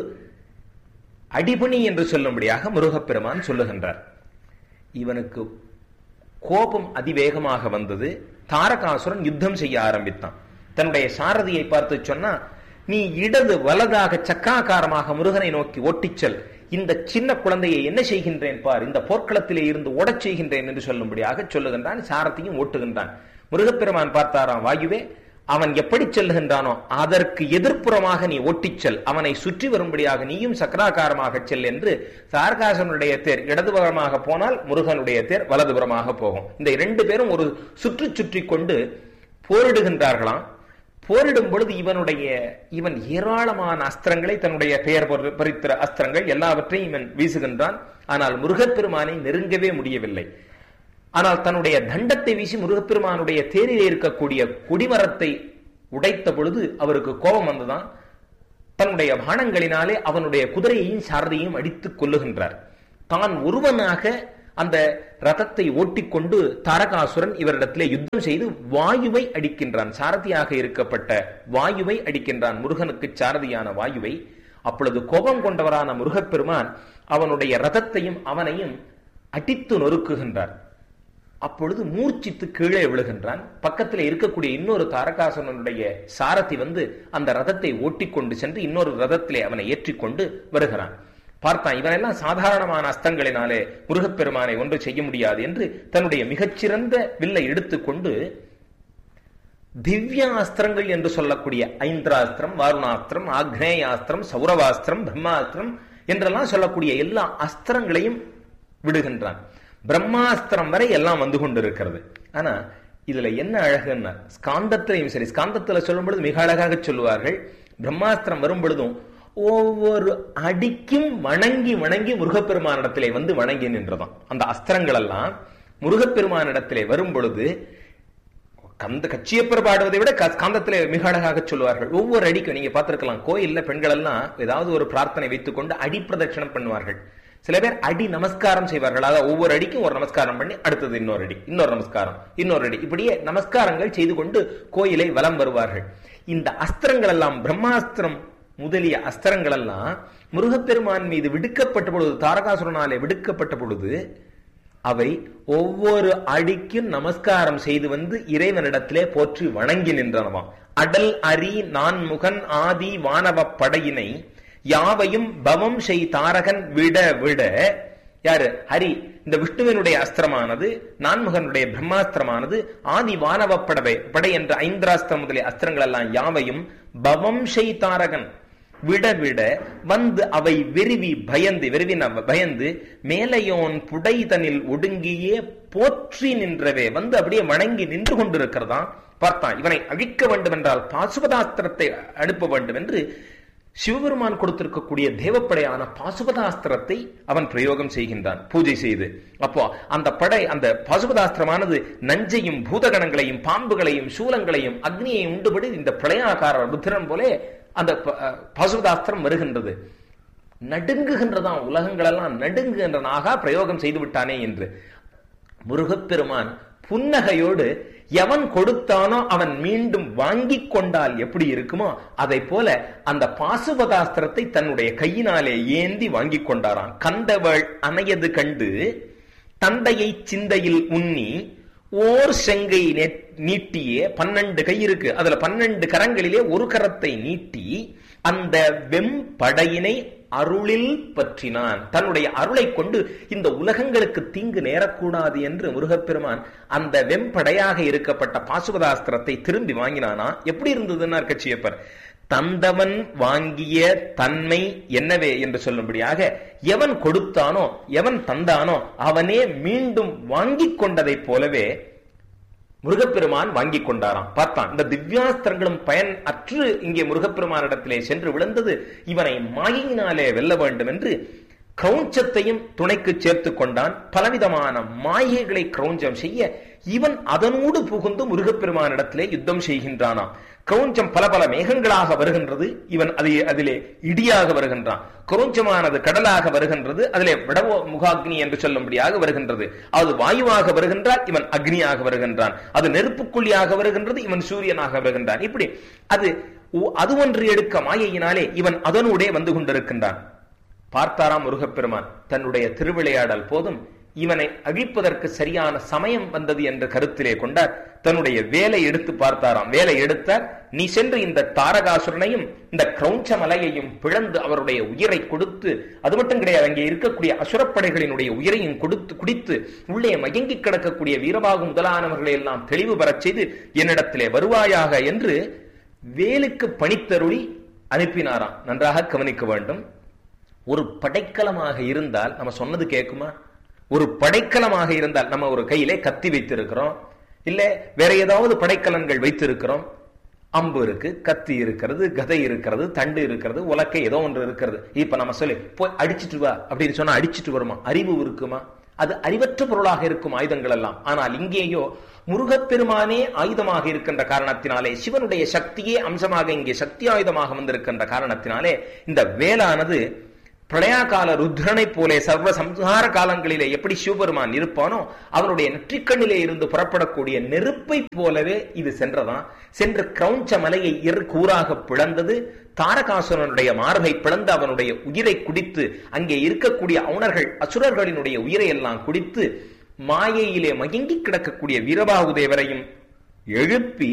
அடிபணி என்று சொல்லும்படியாக முருகப்பெருமான் சொல்லுகின்றார். இவனுக்கு கோபம் அதிவேகமாக வந்தது. தாரகாசுரன் யுத்தம் செய்ய ஆரம்பித்தான். தன்னுடைய சாரதியை பார்த்து சொன்னா, நீ இடது வலதாக சக்கராகாரமாக முருகனை நோக்கி ஓட்டிச்சல், இந்த சின்ன குழந்தையை என்ன செய்கின்றேன் பார், இந்த போர்க்களத்திலே இருந்து ஓடச் செய்கின்றேன் என்று சொல்லும்படியாக சொல்லுகின்றான். சாரதியும் ஓட்டுகின்றான். முருகப்பெருமான் பார்த்தாராம், வாயுவே, அவன் எப்படி செல்லுகின்றானோ அதற்கு எதிர்ப்புறமாக நீ ஓட்டிச்சல், அவனை சுற்றி வரும்படியாக நீயும் சக்கராகாரமாக செல் என்று. தாரகாசுரனுடைய தேர் இடதுபுறமாக போனால் முருகனுடைய தேர் வலதுபுறமாக போகும். இந்த இரண்டு பேரும் ஒரு சுற்றி கொண்டு போரிடுகின்றார்களாம். போரிடும் பொழுது இவன் ஏராளமான அஸ்திரங்களை, தன்னுடைய பெயர் பறித்த அஸ்திரங்கள் எல்லாவற்றையும் இவன் வீசுகின்றான். ஆனால் முருகப்பெருமானை நெருங்கவே முடியவில்லை. ஆனால் தன்னுடைய தண்டத்தை வீசி முருகப்பெருமானுடைய தேரிலே இருக்கக்கூடிய கொடிமரத்தை உடைத்த பொழுது அவருக்கு கோபம் வந்துதான். தன்னுடைய பானங்களினாலே அவனுடைய குதிரையையும் சாரதியையும் அடித்துக் கொல்லுகின்றார். தான் ஒருவனாக அந்த ரதத்தை ஓட்டிக்கொண்டு தாரகாசுரன் இவரிடத்திலே யுத்தம் செய்து வாயுவை அடிக்கின்றான். சாரதியாக இருக்கப்பட்ட வாயுவை அடிக்கின்றான், முருகனுக்கு சாரதியான வாயுவை. அப்பொழுது கோபம் கொண்டவரான முருகப்பெருமான் அவனுடைய ரதத்தையும் அவனையும் அடித்து நொறுக்குகின்றார். அப்பொழுது மூர்ச்சித்து கீழே விழுகின்றான். பக்கத்தில் இருக்கக்கூடிய இன்னொரு தாரகாசுரனுடைய சாரதி வந்து அந்த ரதத்தை ஓட்டிக்கொண்டு சென்று இன்னொரு ரதத்திலே அவனை ஏற்றிக்கொண்டு வருகிறான். பார்த்தான், இவனெல்லாம் சாதாரணமான அஸ்தங்களினாலே முருகப்பெருமானை ஒன்று செய்ய முடியாது என்று தன்னுடைய மிகச்சிறந்த வில்லை எடுத்துக்கொண்டு திவ்ய அஸ்திரங்கள் என்று சொல்லக்கூடிய ஐந்திராஸ்திரம், வாருணாஸ்திரம், ஆக்னேயாஸ்திரம், சௌரவாஸ்திரம், பிரம்மாஸ்திரம் என்றெல்லாம் சொல்லக்கூடிய எல்லா அஸ்திரங்களையும் விடுகின்றான். பிரம்மாஸ்திரம் வரை எல்லாம் வந்து கொண்டிருக்கிறது. ஆனா இதுல என்ன அழகுன்னா, ஸ்காந்தத்திலையும் சரி, ஸ்காந்தத்துல சொல்லும் பொழுது மிக அழகாக சொல்லுவார்கள், பிரம்மாஸ்திரம் வரும் பொழுதும் ஒவ்வொரு அடிக்கும் வணங்கி வணங்கி முருகப்பெருமானிடத்திலே வந்து வணங்கி நின்றதாம். அந்த அஸ்திரங்கள் எல்லாம் முருகப்பெருமானிடத்திலே வரும் பொழுது கச்சியப்பர் பாடுவதை விட ஸ்காந்தத்திலே மிக அழகாக சொல்லுவார்கள். ஒவ்வொரு அடிக்கும் நீங்க பார்த்திருக்கலாம், கோயில்ல பெண்கள் எல்லாம் ஏதாவது ஒரு பிரார்த்தனை வைத்துக் கொண்டு அடி பிரதட்சணம் பண்ணுவார்கள். சில பேர் அடி நமஸ்காரம் செய்வார்கள். அதாவது ஒவ்வொரு அடிக்கும் ஒரு நமஸ்காரம் பண்ணி அடுத்தது இன்னொரு அடி, இன்னொரு நமஸ்காரம், இன்னொரு அடி, இப்படியே நமஸ்காரங்கள் செய்து கொண்டு கோயிலை வலம் வருவார்கள். இந்த அஸ்திரங்கள் எல்லாம், பிரம்மாஸ்திரம் முதலிய அஸ்திரங்கள் எல்லாம் முருகப்பெருமான் மீது விடுக்கப்பட்ட பொழுது, தாரகாசுரனாலே விடுக்கப்பட்ட பொழுது அவை ஒவ்வொரு அடிக்கும் நமஸ்காரம் செய்து வந்து இறைவனிடத்திலே போற்றி வணங்கி நின்றனவாம். அடல் அரி நான்முகன் ஆதி வானவ படையினை யாவையும் பவம் செய் தாரகன் விட விட. யாரு? ஹரி. இந்த விஷ்ணுவினுடைய அஸ்திரமானது, நான்முகனுடைய பிரம்மாஸ்திரமானது, ஆதி வானவ படை என்ற ஐந்திராஸ்திரம் முதலிய அஸ்திரங்கள் எல்லாம் யாவையும் பவம் செய் தாரகன், விட விட வந்து அவை வெறுவி பயந்து மேலையோன் புடைதனில் ஒடுங்கியே போற்றி நின்றவே வந்து அப்படியே வணங்கி நின்று கொண்டிருக்கிறதான். பார்த்தான், இவனை அழிக்க வேண்டும் என்றால் பாசுபதாஸ்திரத்தை அனுப்ப வேண்டும் என்று சிவபெருமான் கொடுத்திருக்கக்கூடிய தேவப்படையான பாசுபதாஸ்திரத்தை அவன் பிரயோகம் செய்கின்றான் பூஜை செய்து. அப்போ அந்த படை, அந்த பாசுபதாஸ்திரமானது நஞ்சையும் பூதகணங்களையும் பாம்புகளையும் சூலங்களையும் அக்னியையும் உண்டுபடி இந்த பிரளயாகார ருத்திரன் போலே அந்த பாசுபதாஸ்திரம் வருகின்றது. நடுங்குகின்றதான், உலகங்களெல்லாம் நடுங்குகின்றனாக பிரயோகம் செய்து விட்டானே என்று முருகப்பெருமான் புன்னகையோடு எவன் கொடுத்தானோ அவன் மீண்டும் வாங்கி கொண்டால் எப்படி இருக்குமோ அதை போல அந்த பாசுபதாஸ்திரத்தை தன்னுடைய கையினாலே ஏந்தி வாங்கி கொண்டாராம். கந்தவள் அணையது கண்டு தந்தையை சிந்தையில் உண்ணி ஓர் செங்கை நீட்டியே 12 கை இருக்கு, அதுல 12 கரங்களிலே ஒரு கரத்தை நீட்டி அந்த வெம்படையினை அருளில் பற்றினான். தன்னுடைய அருளை கொண்டு இந்த உலகங்களுக்கு தீங்கு நேரக்கூடாது என்று முருகப்பெருமான் அந்த வெம்படையாக இருக்கப்பட்ட பாசுபதாஸ்திரத்தை திரும்பி வாங்கினானா. எப்படி இருந்ததுன்னா கச்சியப்பர், தந்தவன் வாங்கிய தன்மை என்னவே என்று சொல்லும்படியாக எவன் கொடுத்தானோ எவன் தந்தானோ அவனே மீண்டும் வாங்கி கொண்டதை போலவே முருகப்பெருமான் வாங்கி கொண்டாராம். பார்த்தான், இந்த திவ்யாஸ்திரங்களும் பயன் அற்று இங்கே முருகப்பெருமானிடத்திலே சென்று விழுந்தது. இவனை மாயினாலே வெல்ல வேண்டும் என்று கிரௌஞ்சத்தையும் துணைக்கு சேர்த்து கொண்டான். பலவிதமான மாயைகளை கிரௌஞ்சம் செய்ய இவன் அதனோடு புகுந்து முருகப்பெருமானிடத்திலே யுத்தம் செய்கின்றானாம். கிரௌஞ்சம் பல பல மேகங்களாக வருகின்றது, இவன் அதிலே இடியாக வருகின்றான். கிரௌஞ்சமானது கடலாக வருகின்றது, அதிலே விடவோ முகாக்னி என்று சொல்லும்படியாக வருகின்றது. அது வாயுவாக வருகின்றால் இவன் அக்னியாக வருகின்றான். அது நெருப்புக்குள்ளியாக வருகின்றது, இவன் சூரியனாக வருகின்றான். இப்படி அது ஒன்று எடுக்க மாயையினாலே இவன் அதனூடே வந்து கொண்டிருக்கின்றான். பார்த்தாராம் முருகப்பெருமான், தன்னுடைய திருவிளையாடல் போதும் இவனை அழிப்பதற்கு சரியான சமயம் வந்தது என்று கருத்திலே கொண்டார். தன்னுடைய வேலை எடுத்து பார்த்தாராம். வேலை எடுத்தார், நீ சென்று இந்த தாரகாசுரனையும் இந்த கிரௌஞ்ச மலையையும் பிளந்து அவருடைய உயிரை கொடுத்து, அது மட்டும் கிடையாது, அங்கே இருக்கக்கூடிய அசுரப்படைகளினுடைய உயிரையும் கொடுத்து குடித்து உள்ளே மயங்கி கிடக்கக்கூடிய வீரபாகு முதலானவர்களை எல்லாம் தெளிவு பெறச் செய்து என்னிடத்திலே வருவாயாக என்று வேலுக்கு பணித்தருளி அனுப்பினாராம். நன்றாக கவனிக்க வேண்டும். ஒரு படைக்கலமாக இருந்தால் நம்ம சொன்னது கேட்குமா? ஒரு படைக்கலமாக இருந்தால் நம்ம ஒரு கையிலே கத்தி வைத்திருக்கிறோம், இல்ல வேற ஏதாவது படைக்கலன்கள் வைத்திருக்கிறோம். அம்பு இருக்கு, கத்தி இருக்கிறது, கதை இருக்கிறது, தண்டு இருக்கிறது, உலக்கை ஏதோ ஒன்று இருக்கிறது. இப்ப நம்ம சொல்லி போய் அடிச்சுட்டு வா அப்படின்னு சொன்னா அடிச்சுட்டு வருமா? அறிவு இருக்குமா? அது அறிவற்ற பொருளாக இருக்கும் ஆயுதங்கள் எல்லாம். ஆனால் இங்கேயோ முருகப்பெருமானே ஆயுதமாக இருக்கின்ற காரணத்தினாலே, சிவனுடைய சக்தியே அம்சமாக இங்கே சக்தி ஆயுதமாக வந்திருக்கின்ற காரணத்தினாலே இந்த வேலானது பிரளயாகால ருத்ரனை போலே சர்வ சம்ஹார காலங்களிலே எப்படி சிவபெருமான் இருப்பானோ அவனுடைய நெற்றிக்கண்ணிலே இருந்து புறப்படக்கூடிய நெருப்பை போலவே இது சென்றதான். சென்று கிரௌஞ்ச மலையை கூறாக பிளந்தது. தாரகாசுரனுடைய மார்பை பிளந்து அவனுடைய உயிரை குடித்து, அங்கே இருக்கக்கூடிய அவுணர்கள் அசுரர்களினுடைய உயிரை எல்லாம் குடித்து, மாயையிலே மயங்கி கிடக்கக்கூடிய வீரபாகு தேவரையும் எழுப்பி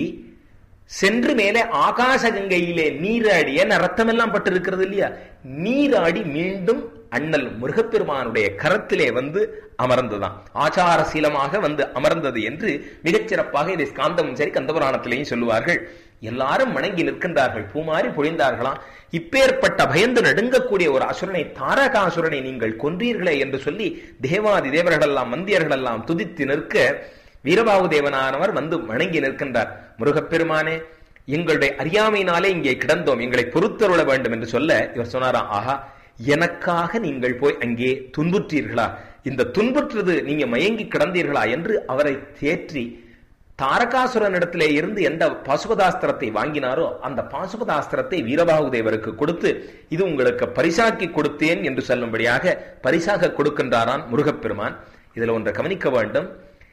சென்று மேலே ஆகாச கங்கையிலே நீராடி, ஏன்னா ரத்தம் எல்லாம் பட்டு இருக்கிறது இல்லையா, நீராடி மீண்டும் அண்ணல் முருகப்பெருமானுடைய கரத்திலே வந்து அமர்ந்ததான். ஆச்சாரசீலமாக வந்து அமர்ந்தது என்று மிகச்சிறப்பாக இதை ஸ்காந்தமும் சரி கந்தபுராணத்திலேயும் சொல்லுவார்கள். எல்லாரும் வணங்கி நிற்கின்றார்கள், பூமாறி பொழிந்தார்களாம். இப்பேற்பட்ட பயந்து நடுங்கக்கூடிய ஒரு அசுரனை, தாரகாசுரனை நீங்கள் கொன்றீர்களே என்று சொல்லி தேவாதி தேவர்கள் எல்லாம் மந்தியர்கள் எல்லாம் துதித்து நிற்க வீரபாகு தேவனானவர் வந்து வணங்கி நிற்கின்றார். முருகப்பெருமானே, எங்களுடைய அறியாமையினாலே இங்கே கிடந்தோம், எங்களை பொறுத்தருள வேண்டும் என்று சொல்ல இவர் சொன்னாராம், ஆஹா, எனக்காக நீங்கள் போய் அங்கே துன்புற்றீர்களா? இந்த துன்புற்றது நீங்க மயங்கி கிடந்தீர்களா என்று அவரை தேற்றி தாரகாசுரனிடத்திலே இருந்து எந்த பாசுபதாஸ்திரத்தை வாங்கினாரோ அந்த பாசுபதாஸ்திரத்தை வீரபாகு தேவருக்கு கொடுத்து, இது உங்களுக்கு பரிசாக்கி கொடுத்தேன் என்று சொல்லும்படியாக பரிசாக கொடுக்கின்றாரான் முருகப்பெருமான். இதுல ஒன்றை கவனிக்க வேண்டும்.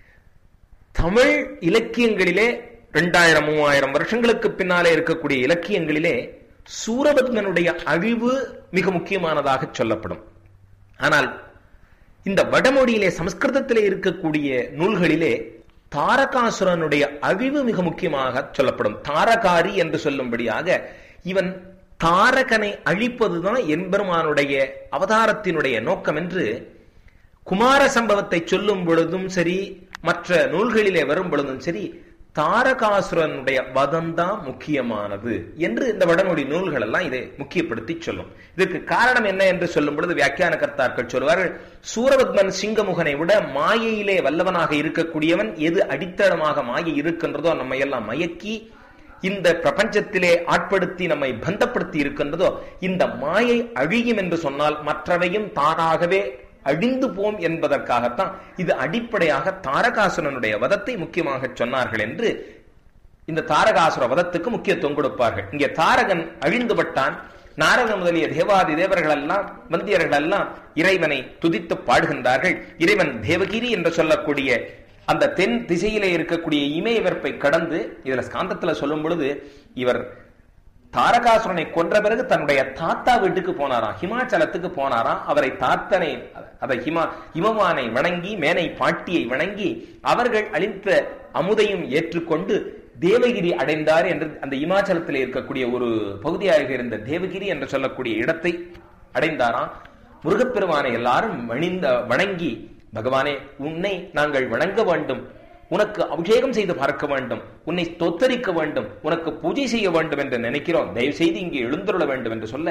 தமிழ் இலக்கியங்களிலே 2000-3000 வருஷங்களுக்கு பின்னாலே இருக்கக்கூடிய இலக்கியங்களிலே சூரபத்மனுடைய அழிவு மிக முக்கியமானதாக சொல்லப்படும். ஆனால் இந்த வடமொழியிலே சமஸ்கிருதத்திலே இருக்கக்கூடிய நூல்களிலே தாரகாசுரனுடைய அழிவு மிக முக்கியமாக சொல்லப்படும். தாரகாரி என்று சொல்லும்படியாக இவன் தாரகனை அழிப்பதுதான் எம்பெருமானுடைய அவதாரத்தினுடைய நோக்கம் என்று குமார சம்பவத்தை சொல்லும் பொழுதும் சரி, மற்ற நூல்களிலே வரும் பொழுதும் சரி, தாரகாசுரனுடைய வதம் தான் முக்கியமானது என்று இந்த வடமொழி நூல்கள் எல்லாம் இதை முக்கியப்படுத்தி சொல்லும். இதற்கு காரணம் என்ன என்று சொல்லும் பொழுது வியாக்கியான கர்த்தாக்கள் சொல்வார்கள், சூரபத்மன் சிங்கமுகனை விட மாயையிலே வல்லவனாக இருக்கக்கூடியவன். எது அடித்தளமாக மாயை இருக்கின்றதோ, நம்மை எல்லாம் மயக்கி இந்த பிரபஞ்சத்திலே ஆட்படுத்தி நம்மை பந்தப்படுத்தி இருக்கின்றதோ, இந்த மாயை அழியும் என்று சொன்னால் மற்றவையும் தானாகவே அழிந்து போம் என்பதற்காகத்தான் இது அடிப்படையாக தாரகாசுரனுடைய வதத்தை முக்கியமாக சொன்னார்கள் என்று இந்த தாரகாசுர வதத்துக்கு முக்கியத்துவம் கொடுப்பார்கள். இங்கே தாரகன் அழிந்துபட்டான். நாரத முதலிய தேவாதி தேவர்கள் எல்லாம் வந்தியர்கள் எல்லாம் இறைவனை துதித்து பாடுகின்றார்கள். இறைவன் தேவகிரி என்று சொல்லக்கூடிய அந்த தென் திசையிலே இருக்கக்கூடிய இமயவர்ப்பை கடந்து, இதுல ஸ்காந்தத்துல சொல்லும் பொழுது இவர் தாரகாசுரனை கொன்ற பிறகு தன்னுடைய தாத்தா வீட்டுக்கு போனாராம், ஹிமாச்சலத்துக்கு போனாராம். அவரை தாத்தனை அதை இமவானை வணங்கி மேனை பாட்டியை வணங்கி அவர்கள் அளித்த அமுதையும் ஏற்றுக்கொண்டு தேவகிரி அடைந்தார் என்று அந்த இமாச்சலத்தில் இருக்கக்கூடிய ஒரு பகுதியாக இருந்த தேவகிரி என்று சொல்லக்கூடிய இடத்தை அடைந்தாராம். முருகப்பெருமானை எல்லாரும் வணங்கி, பகவானே உன்னை நாங்கள் வணங்க வேண்டும், உனக்கு அபிஷேகம் செய்து பார்க்க வேண்டும், உன்னை ஸ்தோத்தரிக்க வேண்டும், உனக்கு பூஜை செய்ய வேண்டும் என்று நினைக்கிறோம், தயவு செய்து இங்கே எழுந்துருள வேண்டும் என்று சொல்ல,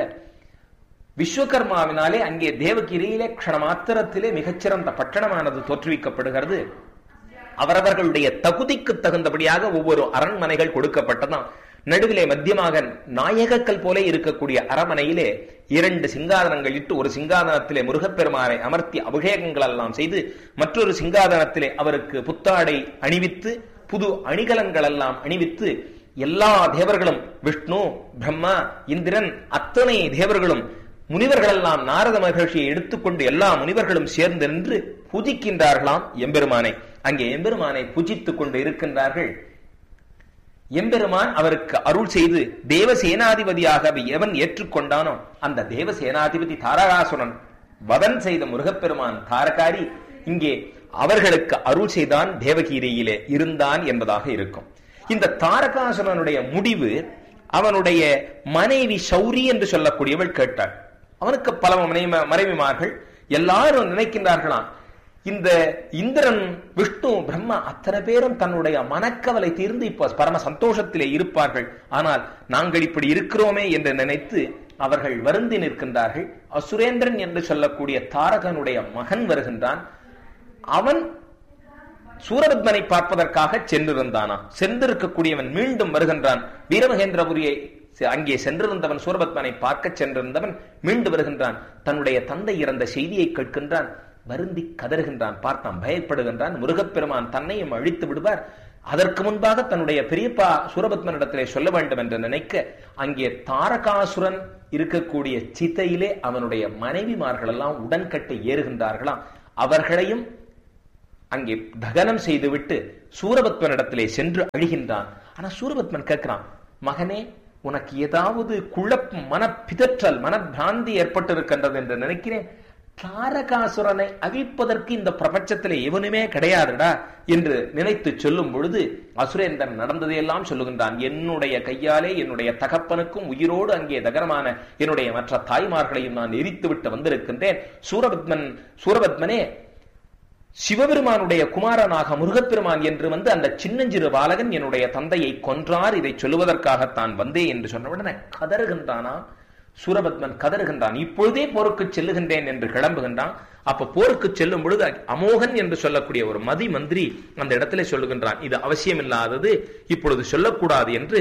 விஸ்வகர்மாவினாலே அங்கே தேவகிரியிலே க்ஷணமாத்திரத்திலே மிகச்சிறந்த பட்டணமானது தோற்றுவிக்கப்படுகிறது. அவரவர்களுடைய தகுதிக்கு தகுந்தபடியாக ஒவ்வொரு அரண்மனைகள் கொடுக்கப்பட்டதாம். நடுவிலே மத்தியமாக நாயகக்கல் போல இருக்கக்கூடிய அரண்மனையிலே 2 சிங்காதனங்கள் இட்டு, ஒரு சிங்காதனத்திலே முருகப்பெருமானை அமர்த்தி அபிஷேகங்கள் எல்லாம் செய்து, மற்றொரு சிங்காதனத்திலே அவருக்கு புத்தாடை அணிவித்து புது அணிகலன்கள் எல்லாம் அணிவித்து, எல்லா தேவர்களும் விஷ்ணு பிரம்மா இந்திரன் அத்தனை தேவர்களும் முனிவர்கள் எல்லாம் நாரத மகர்ஷியை எடுத்துக்கொண்டு எல்லா முனிவர்களும் சேர்ந்து நின்று பூஜிக்கின்றார்களாம் எம்பெருமானை. அங்கே எம்பெருமானை பூஜித்துக் கொண்டு இருக்கின்றார்கள். எம்பெருமான் அவருக்கு அருள் செய்து தேவசேனாதிபதியாக எவன் ஏற்றுக்கொண்டானோ அந்த தேவசேனாதிபதி தாரகாசுரன் வதன் செய்த முருகப்பெருமான் தாரகாரி இங்கே அவர்களுக்கு அருள் செய்தான், தேவகிரியிலே இருந்தான் என்பதாக இருக்கும். இந்த தாரகாசுரனுடைய முடிவு, அவனுடைய மனைவி சௌரி என்று சொல்லக்கூடியவள் கேட்டாள். அவனுக்கு பல மனைவிமார்கள் எல்லாரும் நினைக்கின்றார்களாம், இந்த இந்திரன் விஷ்ணு பிரம்மா அத்தனை பேரும் தன்னுடைய மனக்கவலை தீர்ந்து இப்ப பரம சந்தோஷத்திலே இருப்பார்கள், ஆனால் நாங்கள் இப்படி இருக்கிறோமே என்று நினைத்து அவர்கள் வருந்தி நிற்கின்றார்கள். அசுரேந்திரன் என்று சொல்லக்கூடிய தாரகனுடைய மகன் வருகின்றான். அவன் சூரபத்மனை பார்ப்பதற்காக சென்றிருந்தானா, சென்றிருக்கக்கூடியவன் மீண்டும் வருகின்றான். வீரமகேந்திரபுரியை அங்கே சென்றிருந்தவன், சூரபத்மனை பார்க்க சென்றிருந்தவன் மீண்டும் வருகின்றான். தன்னுடைய தந்தை இறந்த செய்தியை கேட்கின்றான். வருந்தி கதறுகின்றான், பார்த்தான், பயப்படுகின்றான். முருகப்பெருமான் தன்னையும் அழித்து விடுவார், அதற்கு முன்பாக தன்னுடைய பெரியப்பா சூரபத்மனிடத்திலே சொல்ல வேண்டும் என்று நினைக்க, அங்கே தாரகாசுரன் இருக்கக்கூடிய சித்தையிலே அவனுடைய மனைவிமார்கள் எல்லாம் உடன்கட்டை ஏறுகின்றார்களாம். அவர்களையும் அங்கே தகனம் செய்துவிட்டு சூரபத்மனிடத்திலே சென்று அழிகின்றான். ஆனா சூரபத்மன் கேட்கிறான், மகனே உனக்கு ஏதாவது குழப்பம், மனப்பிதற்றல், மனப்பிராந்தி ஏற்பட்டிருக்கின்றது என்று நினைக்கிறேன். தாரகாசுரனை அழிப்பதற்கு இந்த பிரபஞ்சத்திலே எவனுமே கிடையாதுடா என்று நினைத்து சொல்லும் பொழுது அசுரேந்திரன் நடந்ததையெல்லாம் சொல்லுகின்றான். என்னுடைய கையாலே என்னுடைய தகப்பனுக்கும் உயிரோடு அங்கே தகரமான என்னுடைய மற்ற தாய்மார்களையும் நான் எரித்து விட்டு வந்திருக்கின்றேன். சூரபத்மனே, சிவபெருமானுடைய குமாரனாக முருகப்பெருமான் என்று வந்து அந்த சின்னஞ்சிறு பாலகன் என்னுடைய தந்தையை கொன்றார், இதை சொல்லுவதற்காகத்தான் வந்தேன் என்று சொன்னவுடனே கதறுகின்றானா சூரபத்மன், கதறுகின்றான். இப்பொழுதே போருக்கு செல்லுகின்றேன் என்று கிளம்புகின்றான். அப்ப போருக்கு செல்லும் பொழுது அமோகன் என்று சொல்லக்கூடிய ஒரு மந்திரி அந்த இடத்துல சொல்லுகின்றான், இது அவசியமில்லாதது, இப்பொழுது சொல்லக்கூடாது என்று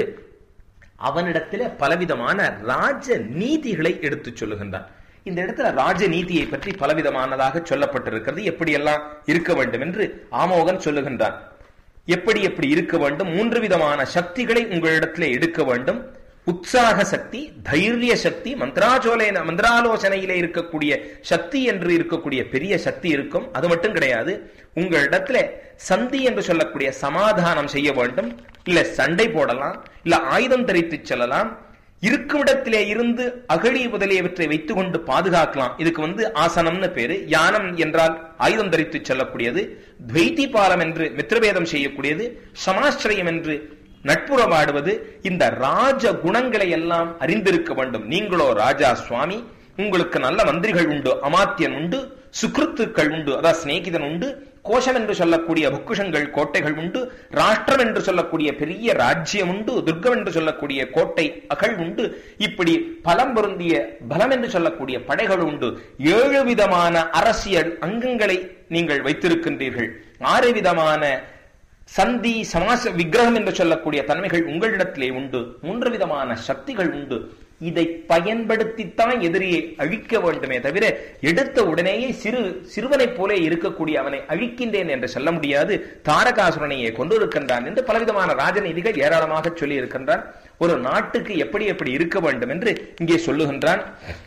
அவனிடத்திலே பலவிதமான ராஜ நீதிகளை எடுத்து சொல்லுகின்றான். இந்த இடத்துல ராஜநீதியை பற்றி பலவிதமானதாக சொல்லப்பட்டிருக்கிறது. எப்படியெல்லாம் இருக்க வேண்டும் என்று ஆமோகன் சொல்லுகின்றான். எப்படி எப்படி இருக்க வேண்டும்? 3 விதமான சக்திகளை உங்களிடத்திலே எடுக்க வேண்டும். உற்சாக சக்தி, தைரிய சக்தி, மந்திராலோசனையிலே இருக்கக்கூடிய சக்தி என்று இருக்கக்கூடிய பெரிய சக்தி இருக்கும். அது மட்டும் கிடையாது, உங்களிடத்துல சந்தி என்று சொல்லக்கூடிய சமாதானம் செய்ய வேண்டும். இல்ல சண்டை போடலாம், இல்ல ஆயுதம் தரித்து செல்லலாம், இருக்கும் இடத்திலே இருந்து அகழி முதலியவற்றை வைத்துக் கொண்டு பாதுகாக்கலாம். இதுக்கு ஆசனம்னு பேரு. யானம் என்றால் ஆயுதம் தரித்து செல்லக்கூடியது, துவைத்தி பாலம் என்று மித்திரபேதம் செய்யக்கூடியது, சமாஸ்திரயம் என்று நட்புறவாடுவது. இந்த ராஜ குணங்களை எல்லாம் அறிந்திருக்க வேண்டும். நீங்களோ ராஜா சுவாமி, உங்களுக்கு நல்ல மந்திரிகள் உண்டு, அமாத்தியன் உண்டு, சுக்ருத்துக்கள் உண்டு, அதாவது சிநேகிதன் உண்டு, கோஷம் என்று சொல்லக்கூடிய பொக்குஷங்கள் கோட்டைகள் உண்டு, ராஷ்டிரம் என்று சொல்லக்கூடிய பெரிய ராஜ்யம் உண்டு, துர்க்கம் என்று சொல்லக்கூடிய கோட்டை அகழ் உண்டு, இப்படி பலம் பொருந்திய பலம் என்று சொல்லக்கூடிய படைகள் உண்டு. 7 விதமான அரசியல் அங்கங்களை நீங்கள் வைத்திருக்கின்றீர்கள். 6 விதமான சந்தி சமாச விக்கிரகம் என்று சொல்லக்கூடிய தன்மைகள் உங்களிடத்திலே உண்டு. 3 விதமான சக்திகள் உண்டு. இதை பயன்படுத்தித்தான் எதிரியை அழிக்க வேண்டுமே தவிர எடுத்த உடனேயே சிறுவனை போலே இருக்கக்கூடிய அவனை அழிக்கின்றேன் என்று சொல்ல முடியாது. தாரகாசுரனையே கொண்டிருக்கின்றான் என்று பலவிதமான ராஜநீதிகள் ஏராளமாக சொல்லி இருக்கின்றான். ஒரு நாட்டுக்கு எப்படி எப்படி இருக்க வேண்டும் என்று இங்கே சொல்லுகின்றான்.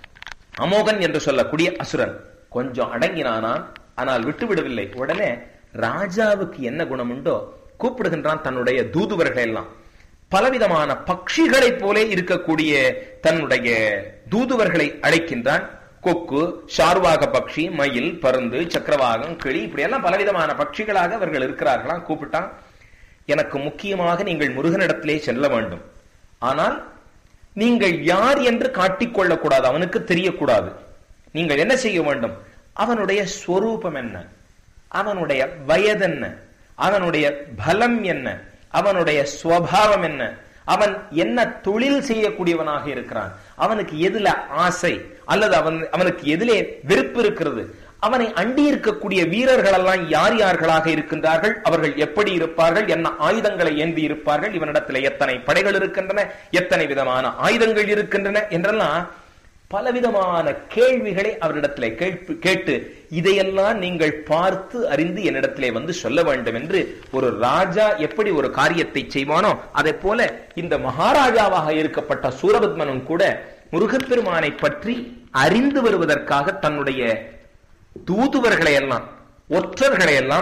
அமோகன் என்று சொல்லக்கூடிய அசுரன் கொஞ்சம் அடங்கினானான், ஆனால் விட்டுவிடவில்லை. உடனே ராஜாவுக்கு என்ன குணம் உண்டோ கூப்பிடுகின்றான் தன்னுடைய தூதுவர்களை எல்லாம். பலவிதமான பட்சிகளை போலே இருக்கக்கூடிய தன்னுடைய தூதுவர்களை அழைக்கின்றான். கொக்கு, சார்வாக பட்சி, மயில், பருந்து, சக்கரவாகம், கிளி, இப்படி எல்லாம் பலவிதமான பட்சிகளாக அவர்கள் இருக்கிறார்களாம். கூப்பிட்டான், எனக்கு முக்கியமாக நீங்கள் முருகனிடத்திலே செல்ல வேண்டும். ஆனால் நீங்கள் யார் என்று காட்டிக்கொள்ளக்கூடாது, அவனுக்கு தெரியக்கூடாது. நீங்கள் என்ன செய்ய வேண்டும், அவனுடைய ஸ்வரூபம் என்ன, அவனுடைய வயது என்ன, அவனுடைய பலம் என்ன, அவனுடைய ஸ்வபாவம் என்ன, அவன் என்ன தொழில் செய்யக்கூடியவனாக இருக்கிறான், அவனுக்கு எதுல ஆசை அல்லது அவனுக்கு எதிலே வெறுப்பு இருக்கிறது, அவனை அண்டி இருக்கக்கூடிய வீரர்கள் எல்லாம் யார் யார்களாக இருக்கின்றார்கள், அவர்கள் எப்படி இருப்பார்கள், என்ன ஆயுதங்களை ஏந்தி இருப்பார்கள், இவனிடத்தில் எத்தனை படைகள் இருக்கின்றன, எத்தனை விதமான ஆயுதங்கள் இருக்கின்றன என்றெல்லாம் பலவிதமான கேள்விகளை அவரிடத்திலே கேட்டு இதையெல்லாம் நீங்கள் பார்த்து அறிந்து என்னிடத்திலே வந்து சொல்ல வேண்டும் என்று ஒரு ராஜா எப்படி ஒரு காரியத்தை செய்வானோ அதை போல இந்த மகாராஜாவாக இருக்கப்பட்ட சூரபத்மனும் கூட முருகப்பெருமானை பற்றி அறிந்து வருவதற்காக தன்னுடைய தூதுவர்களை எல்லாம் ஒற்றர்களை எல்லாம்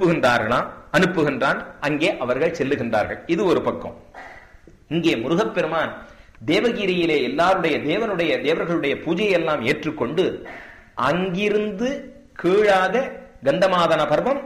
அனுப்புகின்றான். அங்கே அவர்கள் செல்லுகின்றார்கள். இது ஒரு பக்கம். இங்கே முருகப்பெருமான் தேவகிரியிலே தேவர்களுடைய பூஜையை எல்லாம் ஏற்றுக்கொண்டு அங்கிருந்து கீழாக கந்தமாதன பர்வம்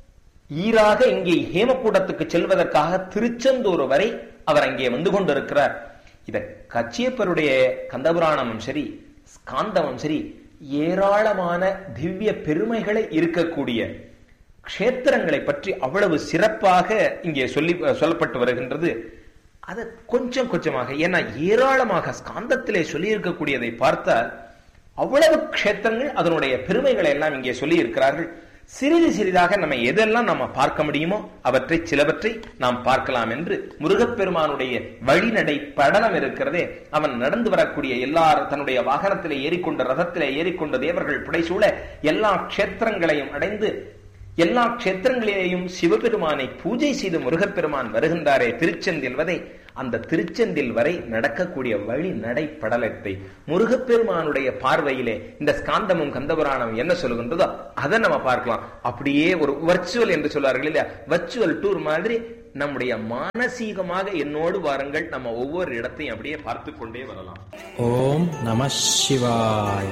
ஈராக இங்கே ஹேமக்கூடத்துக்கு செல்வதற்காக திருச்செந்தூர் வரை அவர் அங்கே வந்து கொண்டிருக்கிறார். இத கச்சியப்பருடைய கந்தபுராணமும் சரி ஸ்காந்தமும் சரி ஏராளமான திவ்ய பெருமைகளை இருக்கக்கூடிய க்ஷேத்திரங்களை பற்றி அவ்வளவு சிறப்பாக இங்கே சொல்லப்பட்டு வருகின்றது. அதை கொஞ்சம் கொஞ்சமாக, ஏன்னா ஏராளமாக ஸ்காந்தத்திலே சொல்லி இருக்கக்கூடியதை பார்த்தால் அவ்வளவு க்ஷேத்திரங்கள் அதனுடைய பெருமைகளை எல்லாம் இங்கே சொல்லி இருக்கிறார்கள். சிறிது சிறிதாக நம்ம எதெல்லாம் நம்ம பார்க்க முடியுமோ அவற்றை சிலவற்றை நாம் பார்க்கலாம் என்று முருகப்பெருமானுடைய வழிநடை படலம் இருக்கிறதே, அவன் நடந்து வரக்கூடிய தன்னுடைய வாகனத்திலே ஏறிக்கொண்டு ரதத்திலே ஏறிக்கொண்டு தேவர்கள் புடைசூழ எல்லா க்ஷேத்திரங்களையும் அடைந்து எல்லா க்ஷேத்திரங்களிலேயும் சிவபெருமானை பூஜை செய்து முருகப்பெருமான் வருகின்றாரே திருச்செந்தில் வரை, அந்த திருச்செந்தில் வரை நடக்கக்கூடிய வழி நடைப்படலத்தை முருகப்பெருமானுடைய பார்வையிலே இந்த ஸ்காந்தமும் கந்தபுராணமும் என்ன சொல்லுகின்றதோ அதை நம்ம பார்க்கலாம். அப்படியே ஒரு வர்ச்சுவல் என்று சொல்வார்கள் இல்லையா, வர்ச்சுவல் டூர் மாதிரி நம்முடைய மானசீகமாக என்னோடு வாருங்கள், நம்ம ஒவ்வொரு இடத்தையும் அப்படியே பார்த்து கொண்டே வரலாம். ஓம் நம சிவாய்.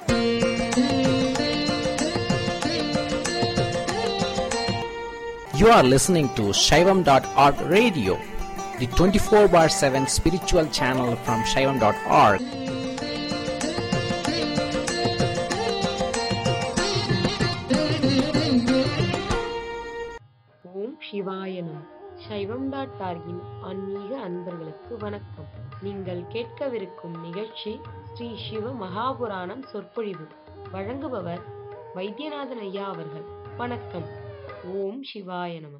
You are listening to Shaivam.org radio, the 24/7 spiritual channel from Shaivam.org. ஓம் சிவாயனம். Shaivam.org-இன் ஆன்மீக அன்பர்களுக்கு வணக்கம். நீங்கள் கேட்கவிருக்கும் நிகழ்ச்சி ஸ்ரீ சிவ மகாபுராணம் சொற்பொழிவு. வழங்குபவர் வைத்தியநாதன் ஐயா அவர்கள். வணக்கம். ஓம் சிவாய நம.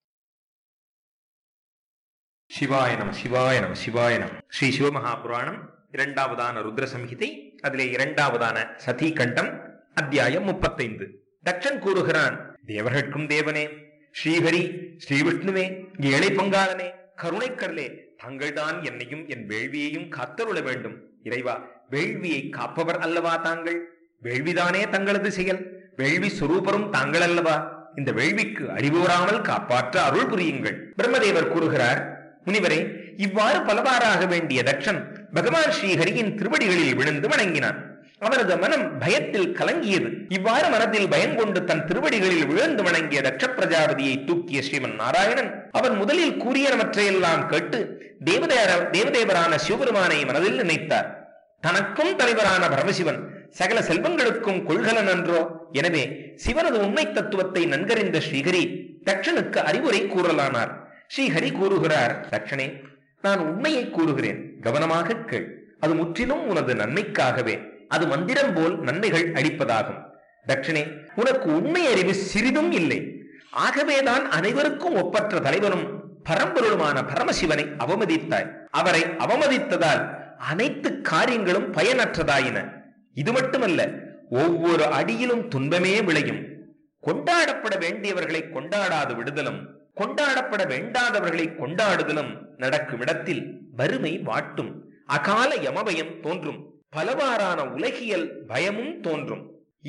சிவாய நம சிவாய நம சிவாய நம. ஸ்ரீ சிவமகாபுராணம் 2வதான ருத்ர சம்ஹிதை, அதிலே 2வதான சதி கண்டம், அத்தியாயம் 35. தட்சன் கூறுகிறான், தேவர்களுக்கும் தேவனே, ஸ்ரீஹரி ஸ்ரீ விஷ்ணுவே, ஏழை பங்காளனே, கருணைக்கடலே, தாங்கள்தான் என்னையும் என் வேள்வியையும் காத்தருள வேண்டும். இறைவா, வேள்வியை காப்பவர் அல்லவா தாங்கள்? வேள்விதானே தங்களது செயல், வேள்வி சுரூபரும் தாங்கள் அல்லவா? இந்த வேள்விக்கு அழிவு வராமல் காப்பாற்ற அருள் புரியுங்கள். பிரம்மதேவர் கூறுகிறார், முனிவரே, இவ்வாறு பலவாறாக வேண்டிய தட்சன் பகவான் ஸ்ரீஹரியின் திருவடிகளில் விழுந்து வணங்கினான். அவரது மனம் பயத்தில் கலங்கியது. இவ்வாறு மனத்தில் பயங்கொண்டு தன் திருவடிகளில் விழுந்து வணங்கிய தட்ச பிரஜாபதியை தூக்கிய ஸ்ரீமன் நாராயணன் அவன் முதலில் கூறியனவற்றையெல்லாம் கேட்டு தேவதேவரான சிவபெருமானை மனதில் நினைத்தார். தனக்கும் தலைவரான பரமசிவன் சகல செல்வங்களுக்கும் கொள்கலன் அன்றோ? எனவே சிவனது உண்மை தத்துவத்தை நன்கறிந்த ஸ்ரீஹரி தட்சனுக்கு அறிவுரை கூறலானார். ஸ்ரீஹரி கூறுகிறார், தட்சனே, நான் உண்மையை கூறுகிறேன், கவனமாக கேள். அது முற்றிலும் உனது நன்மைக்காகவே. அது மந்திரம் போல் நன்மைகள் அளிப்பதாகும். தட்சனே, உனக்கு உண்மை அறிவு சிறிதும் இல்லை. ஆகவேதான் அனைவருக்கும் ஒப்பற்ற தலைவனும் பரம்பொருளுமான பரமசிவனை அவமதித்தாய். அவரை அவமதித்ததால் அனைத்து காரியங்களும் பயனற்றதாயின. இது மட்டுமல்ல, ஒவ்வொரு அடியிலும் துன்பமே விளையும். கொண்டாடப்பட வேண்டியவர்களை கொண்டாடாது விடுதலும், கொண்டாடப்பட வேண்டாதவர்களை கொண்டாடுதலும் நடக்கும் இடத்தில் வறுமை வாட்டும், அகால யமபயம் தோன்றும், பலவாறான உலகியல் பயமும் தோன்றும்.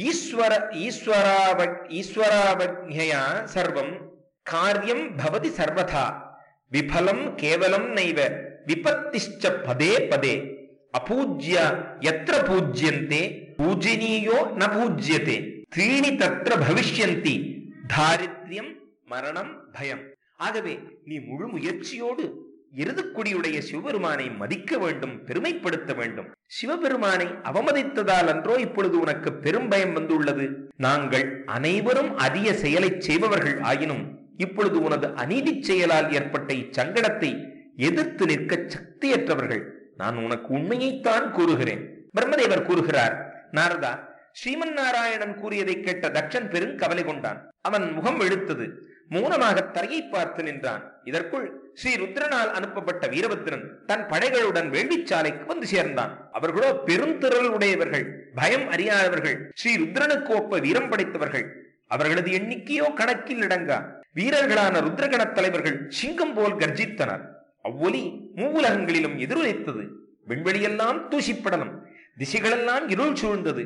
ஈஸ்வராவக்ஞயா சர்வம் காரியம் பவதி சர்வதா விபலம் கேவலம் நைவ விபத்திஷ்ச பதே பதே அபூஜ்ய யத்ர பூஜ்யந்தே பூஜனீயோ ந பூஜ்யதே த்ரீணி தத்ர பவிஷ்யந்தி தாரித்யம் மரணம் பயம். ஆகவே நீ முழு முயற்சியோடு எருதுக்குடியுடைய சிவபெருமானை மதிக்க வேண்டும், பெருமைப்படுத்த வேண்டும். சிவபெருமானை அவமதித்ததால் அன்றோ இப்பொழுது உனக்கு பெரும் பயம் வந்துள்ளது. நாங்கள் அனைவரும் அரிய செயலை செய்பவர்கள் ஆயினும் இப்பொழுது உனது அநீதி செயலால் ஏற்பட்ட இச்சங்கடத்தை எதிர்த்து நிற்க சக்தியற்றவர்கள். நான் உனக்கு உண்மையைத்தான் கூறுகிறேன். பிரம்மதேவர் கூறுகிறார், நாரதா, ஸ்ரீமன் நாராயணன் கூறியதை கேட்ட தட்சன் பெரும் கவலை கொண்டான். அவன் முகம் வெளுத்தது. மௌனமாக தரையை பார்த்து நின்றான். இதற்குள் ஸ்ரீ ருத்ரனால் அனுப்பப்பட்ட வீரபத்ரன் தன் படைகளுடன் வேள்விச்சாலைக்கு வந்து சேர்ந்தான். அவர்களோ பெருந்திரள் உடையவர்கள், பயம் அறியாதவர்கள், ஸ்ரீ ருத்ரனுக்கு ஒப்ப வீரம் படைத்தவர்கள். அவர்களது எண்ணிக்கையோ கணக்கில் அடங்கா. வீரர்களான ருத்ரகண தலைவர்கள் சிங்கம் போல் கர்ஜித்தனர். அவ்வொலி மூவுலகங்களிலும் எதிரொலித்தது. விண்வெளியெல்லாம் தூசிப்படலம், திசைகளெல்லாம் இருள் சூழ்ந்தது.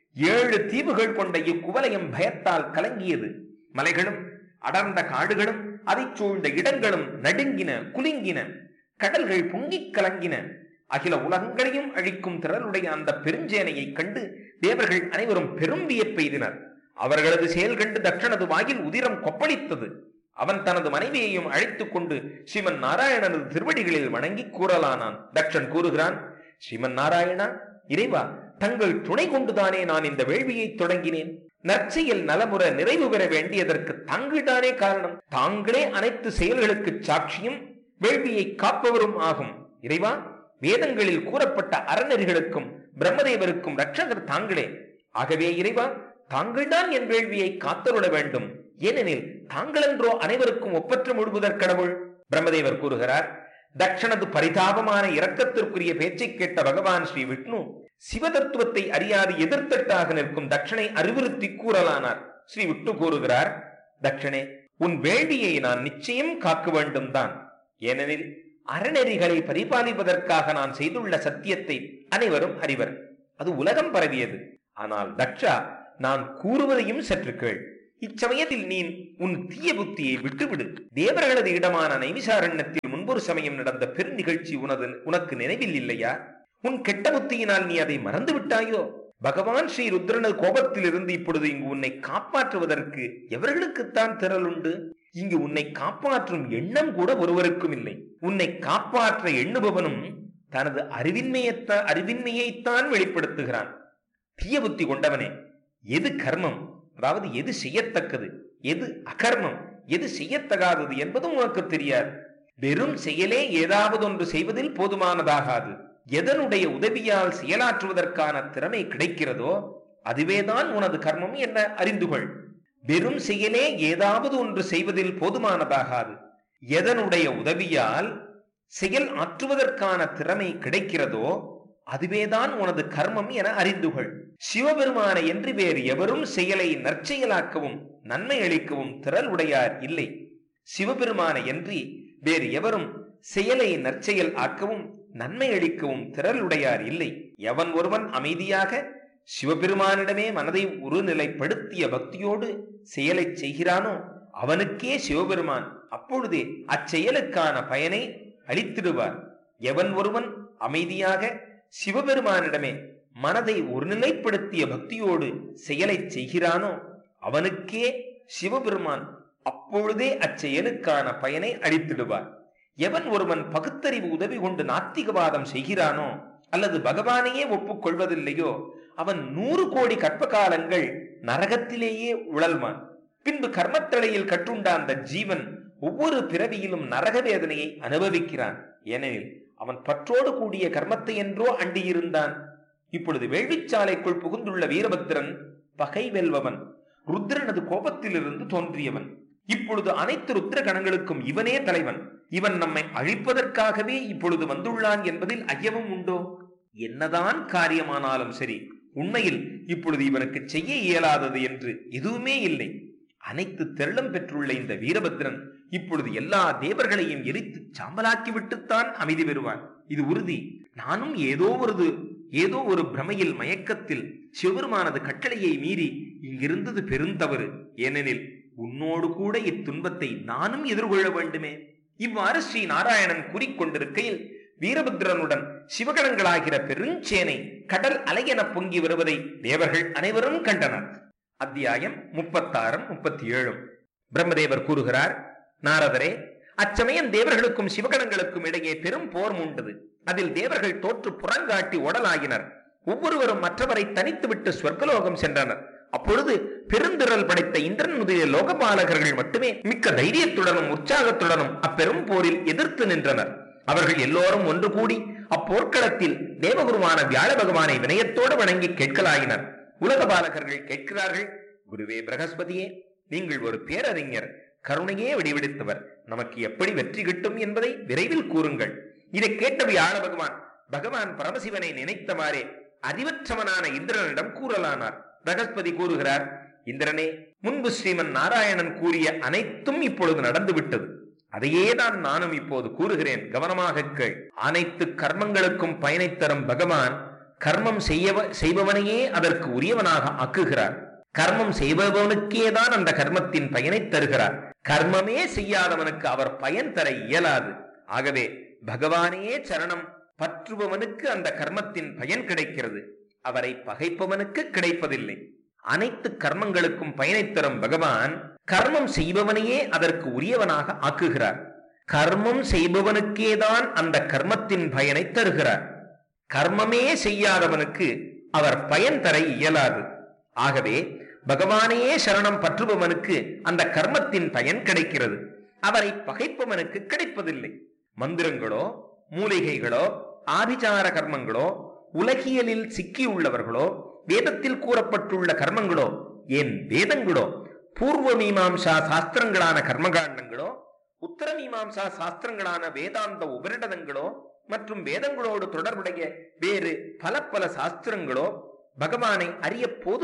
7 தீவுகள் கொண்ட இக்குவலயம் பயத்தால் கலங்கியது. மலைகளும் அடர்ந்த காடுகளும் அதை சூழ்ந்த இடங்களும் நடுங்கின, குலுங்கின. கடல்கள் பொங்கிக் கலங்கின. அகில உலகங்களையும் அழிக்கும் திரளுடைய அந்த பெருஞ்சேனையை கண்டு தேவர்கள் அனைவரும் பெரும் வியப்பெய்தினர். அவர்களது செயல் கண்டு தட்சனது வாயில் உதிரம் கொப்பளித்தது. அவன் தனது மனைவியையும் அழைத்துக் கொண்டு ஸ்ரீமன் நாராயணனது திருவடிகளில் வணங்கி கூறலானான். தட்சன் கூறுகிறான், ஸ்ரீமன் நாராயணா, இறைவா, தங்கள் துணை கொண்டுதானே நான் இந்த வேள்வியை தொடங்கினேன். நற்செயல் நலமுற நிறைவு பெற வேண்டியதற்கு தாங்கள்தானே காரணம். தாங்களே அனைத்து செயல்களுக்கு சாட்சியும் வேள்வியை காப்பவரும் ஆகும். இறைவா, வேதங்களில் கூறப்பட்ட அறநெறிகளுக்கும் பிரம்மதேவருக்கும் ரட்சகர் தாங்களே. ஆகவே இறைவா, தாங்கள்தான் என் வேள்வியை காத்தருள வேண்டும். ஏனெனில் தாங்களென்றோ அனைவருக்கும் ஒப்பற்ற முழுவதற் கடவுள். பிரம்மதேவர் கூறுகிறார், தட்சணது பரிதாபமான இரக்கத்திற்குரிய பேச்சை கேட்ட பகவான் ஸ்ரீ விஷ்ணு சிவதத்துவத்தை அறியாது எதிர்த்தட்டாக நிற்கும் தட்சனை அறிவுறுத்தி கூறலானார். ஸ்ரீ விஷ்ணு கூறுகிறார், தட்சணே, உன் வேள்வியை நான் நிச்சயம் காக்க வேண்டும் தான். ஏனெனில் அறநெறிகளை பரிபாலிப்பதற்காக நான் செய்துள்ள சத்தியத்தை அனைவரும் அறிவர். அது உலகம் பரவியது. ஆனால் தட்சா, நான் கூறுவதையும் சற்று கேள். இச்சமயத்தில் நீ உன் தீய புத்தியை விட்டுவிடு. தேவர்களது இடமான நைமிசாரண்யத்தில் முன்பொரு சமயம் நடந்த பெரு நிகழ்ச்சி உனக்கு நினைவில் இல்லையா? உன் கெட்ட புத்தியினால் நீ அதை மறந்து விட்டாயோ? பகவான் ஸ்ரீ ருத்ரனது கோபத்தில் இருந்து இப்பொழுது இங்கு உன்னை காப்பாற்றுவதற்கு எவர்களுக்குத்தான் திரள் உண்டு? இங்கு உன்னை காப்பாற்றும் எண்ணம் கூட ஒருவருக்கும் இல்லை. உன்னை காப்பாற்ற எண்ணுபவனும் தனது அறிவின்மையைத்தான் வெளிப்படுத்துகிறான். தீய புத்தி கொண்டவனே, எது கர்மம், அதாவது எது செய்யத்தக்கது, எது அகர்மம், எது செய்யத்தகாதது என்பதும் உனக்கு தெரியாது. வெறும் செயலே ஏதாவது ஒன்று செய்வதில் போதுமானதாகாது. எதனுடைய உதவியால் செயலாற்றுவதற்கான திறமை கிடைக்கிறதோ அதுவேதான் உனது கர்மம் என அறிந்துகொள். வெறும் செயலே ஏதாவது ஒன்று செய்வதில் போதுமானதாகாது. எதனுடைய உதவியால் செயல் ஆற்றுவதற்கான திறமை கிடைக்கிறதோ அதுவேதான் உனது கர்மம் என அறிந்துகொள். சிவபெருமானை என்று வேறு எவரும் செயலை நற்செயலாக்கவும் நன்மை அளிக்கவும் திறல் உடையார் இல்லை. சிவபெருமானை என்று வேறு எவரும் செயலை நற்செயல் ஆக்கவும் நன்மை அளிக்கவும் திறல் உடையார் இல்லை. எவன் ஒருவன் அமைதியாக சிவபெருமானிடமே மனதை ஒருநிலைப்படுத்திய பக்தியோடு செயலை செய்கிறானோ அவனுக்கே சிவபெருமான் அப்பொழுதே அச்செயலுக்கான பயனை அளித்திடுவார். எவன் ஒருவன் அமைதியாக சிவபெருமானிடமே மனதை ஒருநிலைப்படுத்திய பக்தியோடு செயலை செய்கிறானோ அவனுக்கே சிவபெருமான் அப்பொழுதே அச்செயலுக்கான பயனை அளித்திடுவார். எவன் ஒருவன் பகுத்தறிவு உதவி கொண்டு நாத்திகவாதம் செய்கிறானோ அல்லது பகவானையே ஒப்புக்கொள்வதில்லையோ அவன் 100 கோடி கற்ப காலங்கள் நரகத்திலேயே உழல்வான். பின்பு கர்மத்தளையில் கட்டுண்ட அந்த ஜீவன் ஒவ்வொரு பிறவியிலும் நரக வேதனையை அனுபவிக்கிறான். ஏனெனில் அவன் பற்றோடு கூடிய கர்மத்தை என்றோ அண்டியிருந்தான். இப்பொழுது வேள்விச்சாலைக்குள் புகுந்துள்ள வீரபத்திரன் பகை வெல்பவன், ருத்ரனது கோபத்திலிருந்து தோன்றியவன். இப்பொழுது அனைத்து ருத்ர கணங்களுக்கும் இவனே தலைவன். இவன் நம்மை அழிப்பதற்காகவே இப்பொழுது வந்துள்ளான் என்பதில் ஐயமும் உண்டோ? என்னதான் காரியமானாலும் சரி, உண்மையில் இப்பொழுது இவனுக்கு செய்ய இயலாதது என்று எதுவுமே இல்லை. அனைத்து தெருளம் பெற்றுள்ள இந்த வீரபத்ரன் இப்பொழுது எல்லா தேவர்களையும் எரித்து சாம்பலாக்கி விட்டுத்தான் அமைதி பெறுவான். இது உறுதி. நானும் ஏதோ ஒரு பிரமையில் மயக்கத்தில் சிவபெருமானது கட்டளையை மீறி இங்கிருந்தது பெருந்தவறு. ஏனெனில் உன்னோடு கூட இத்துன்பத்தை நானும் எதிர்கொள்ள வேண்டுமே. இவ்வாறு ஸ்ரீ நாராயணன் கூறிக்கொண்டிருக்கையில் வீரபத்ரனுடன் சிவகணங்களாகிற பெருஞ்சேனை கடல் அலையென பொங்கி வருவதை தேவர்கள் அனைவரும் கண்டனர். அத்தியாயம் 36, 37. பிரம்மதேவர் கூறுகிறார், நாரதரே, அச்சமயம் தேவர்களுக்கும் சிவகணங்களுக்கும் இடையே பெரும் போர் மூண்டது. அதில் தேவர்கள் தோற்று புறங்காட்டி ஓடலாகினர். ஒவ்வொருவரும் மற்றவரை தனித்து விட்டு ஸ்வர்கலோகம் சென்றனர். அப்பொழுது பெருந்திரல் படைத்த இந்திரன் முதலிய லோகபாலகர்கள் மட்டுமே மிக்க தைரியத்துடனும் உற்சாகத்துடனும் அப்பெரும் போரில் எதிர்த்து நின்றனர். அவர்கள் எல்லோரும் ஒன்று கூடி அப்போர்க்களத்தில் தேவகுருவான வியாழ பகவானை வினயத்தோடு வணங்கி கேட்கலாயினர். உலக பாலகர்கள் கேட்கிறார்கள், குருவே பிரகஸ்பதியே, நீங்கள் ஒரு பேரறிஞர், கருணையே வடிவெடுத்தவர். நமக்கு எப்படி வெற்றி கிட்டும் என்பதை விரைவில் கூறுங்கள். இதை கேட்ட வியாழ பகவான் பரமசிவனை நினைத்தவாறே அறிவற்றவனான இந்திரனிடம் கூறலானார். பிரகஸ்பதி கூறுகிறார், இந்திரனே, முன்பு ஸ்ரீமன் நாராயணன் கூறிய அனைத்தும் இப்பொழுது நடந்துவிட்டது. அதையேதான் நானும் இப்போது கூறுகிறேன், கவனமாக கேள். அனைத்து கர்மங்களுக்கும் பயனை தரும் பகவான் கர்மம் செய்பவனையே அதற்கு உரியவனாக ஆக்குகிறார். கர்மம் செய்பவனுக்கேதான் அந்த கர்மத்தின் பயனை தருகிறார். கர்மமே செய்யாதவனுக்கு அவர் பயன் தர இயலாது. ஆகவே பகவானையே சரணம் பற்றுபவனுக்கு அந்த கர்மத்தின் பயன் கிடைக்கிறது. அவரை பகைப்பவனுக்கு கிடைப்பதில்லை. அனைத்து கர்மங்களுக்கும் பயனை தரும் பகவான் கர்மம் செய்பவனையே அதற்கு உரியவனாக ஆக்குகிறார். கர்மம் செய்பவனுக்கேதான் அந்த கர்மத்தின் பயனை தருகிறார். கர்மமே செய்யாதவனுக்கு அவர் பயன் தர இயலாது. ஆகவே பகவானையே சரணம் பற்றுபவனுக்கு அந்த கர்மத்தின் பயன் கிடைக்கிறது. அவரை பகைப்பவனுக்கு கிடைப்பதில்லை. மந்திரங்களோ, மூலிகைகளோ, ஆபிசார கர்மங்களோ, உலகியலில் சிக்கியுள்ளவர்களோ, வேதத்தில் கூறப்பட்டுள்ள கர்மங்களோ, ஏன் வேதங்களோ, பூர்வ மீமாம்சா சாஸ்திரங்களான கர்மகாண்டங்களோ, உத்தர மீமாம்சா சாஸ்திரங்களான வேதாந்த உபரிடதங்களோ மற்றும் வேதங்களோடு தொடர்புடைய வேறு பல சாஸ்திரங்களோ பகவானை அறிய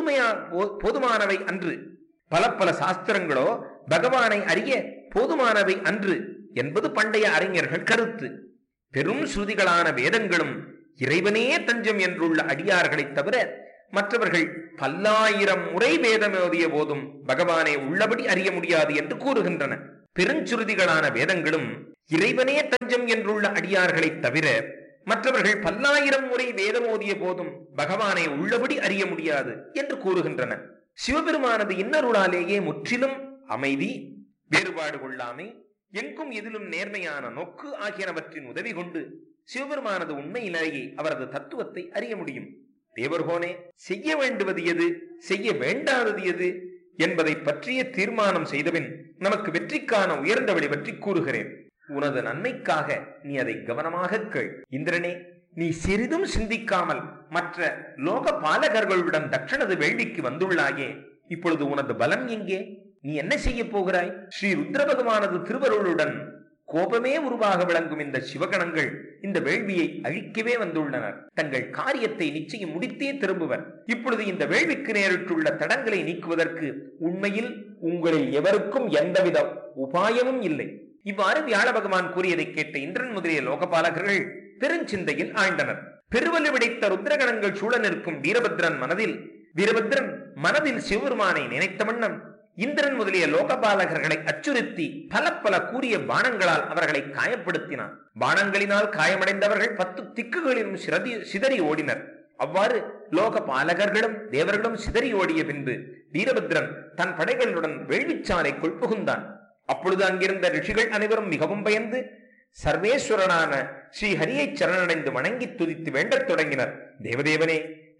போதுமானவை அன்று. பல சாஸ்திரங்களோ பகவானை அறிய போதுமானவை அன்று என்பது பண்டைய அறிஞர்கள் கருத்து. பெரும் ஸ்ருதிகளான வேதங்களும் இறைவனே தஞ்சம் என்றுள்ள அடியார்களை தவிர மற்றவர்கள் 1000 முறை வேதம் ஓதிய போதும் பகவானை உள்ளபடி அறிய முடியாது என்று கூறுகின்றன. பெருஞ்சுருதிகளான வேதங்களும் இறைவனே தஞ்சம் என்றுள்ள அடியார்களை தவிர மற்றவர்கள் 1000 முறை வேதம் ஓதிய போதும் பகவானை உள்ளபடி அறிய முடியாது என்று கூறுகின்றன. சிவபெருமானது இன்னருளாலேயே முற்றிலும் அமைதி, வேறுபாடு கொள்ளாமை, எங்கும் எதிலும் நேர்மையான நோக்கு ஆகியனவற்றின் உதவி கொண்டு சிவபெருமானது உண்மையிலேயே அவரது தத்துவத்தை அறிய முடியும். தேவர்கோனே, செய்ய வேண்டுவது எது, செய்ய வேண்டாதது எது என்பதை பற்றிய தீர்மானம் செய்தபின் நமக்கு வெற்றிக்கான உயர்ந்த வழி பற்றி கூறுகிறேன். உனது நன்மைக்காக நீ அதை கவனமாக கேள். இந்திரனே, நீ சிறிதும் சிந்திக்காமல் மற்ற லோக பாலகர்களுடன் தட்சணது வேள்விக்கு வந்துள்ளாயே. இப்பொழுது உனது பலம் எங்கே? நீ என்ன செய்ய போகிறாய்? ஸ்ரீ ருத்ர பகவானது திருவருளுடன் கோபமே உருவாக விளங்கும் இந்த சிவகணங்கள் இந்த வேள்வியை அழிக்கவே வந்துள்ளனர். தங்கள் காரியத்தை நிச்சயம் முடித்தே திரும்புவர். இப்பொழுது இந்த வேள்விக்கு நேரிட்டுள்ள தடங்களை நீக்குவதற்கு உண்மையில் உங்களில் எவருக்கும் எந்தவித உபாயமும் இல்லை. இவ்வாறு வியாழ பகவான் கூறியதை கேட்ட இந்திரன் முதலிய லோகபாலகர்கள் பெருஞ்சிந்தையில் ஆழ்ந்தனர். பெருவலு விடைத்த ருத்ரகணங்கள் சூழ நிற்கும் வீரபத்ரன் மனதில் சிவபெருமானை நினைத்த வண்ணம் இந்திரன் முதலிய லோகபாலகர்களை அச்சுறுத்தி பல கூறிய பானங்களால் அவர்களை காயப்படுத்தினான். பானங்களினால் காயமடைந்தவர்கள் 10 திக்குகளிலும் சிதறி ஓடினர். அவ்வாறு லோகபாலகர்களும் தேவர்களும் சிதறி ஓடிய பின்பு வீரபத்ரன் தன் படைகளுடன் வேள்விச்சாலைக்குள் புகுந்தான். அப்பொழுது அங்கிருந்த ரிஷிகள் அனைவரும் மிகவும் பயந்து சர்வேஸ்வரனான ஸ்ரீ ஹரியை சரணடைந்து வணங்கி துதித்து வேண்டத் தொடங்கினர். தேவதேவனே,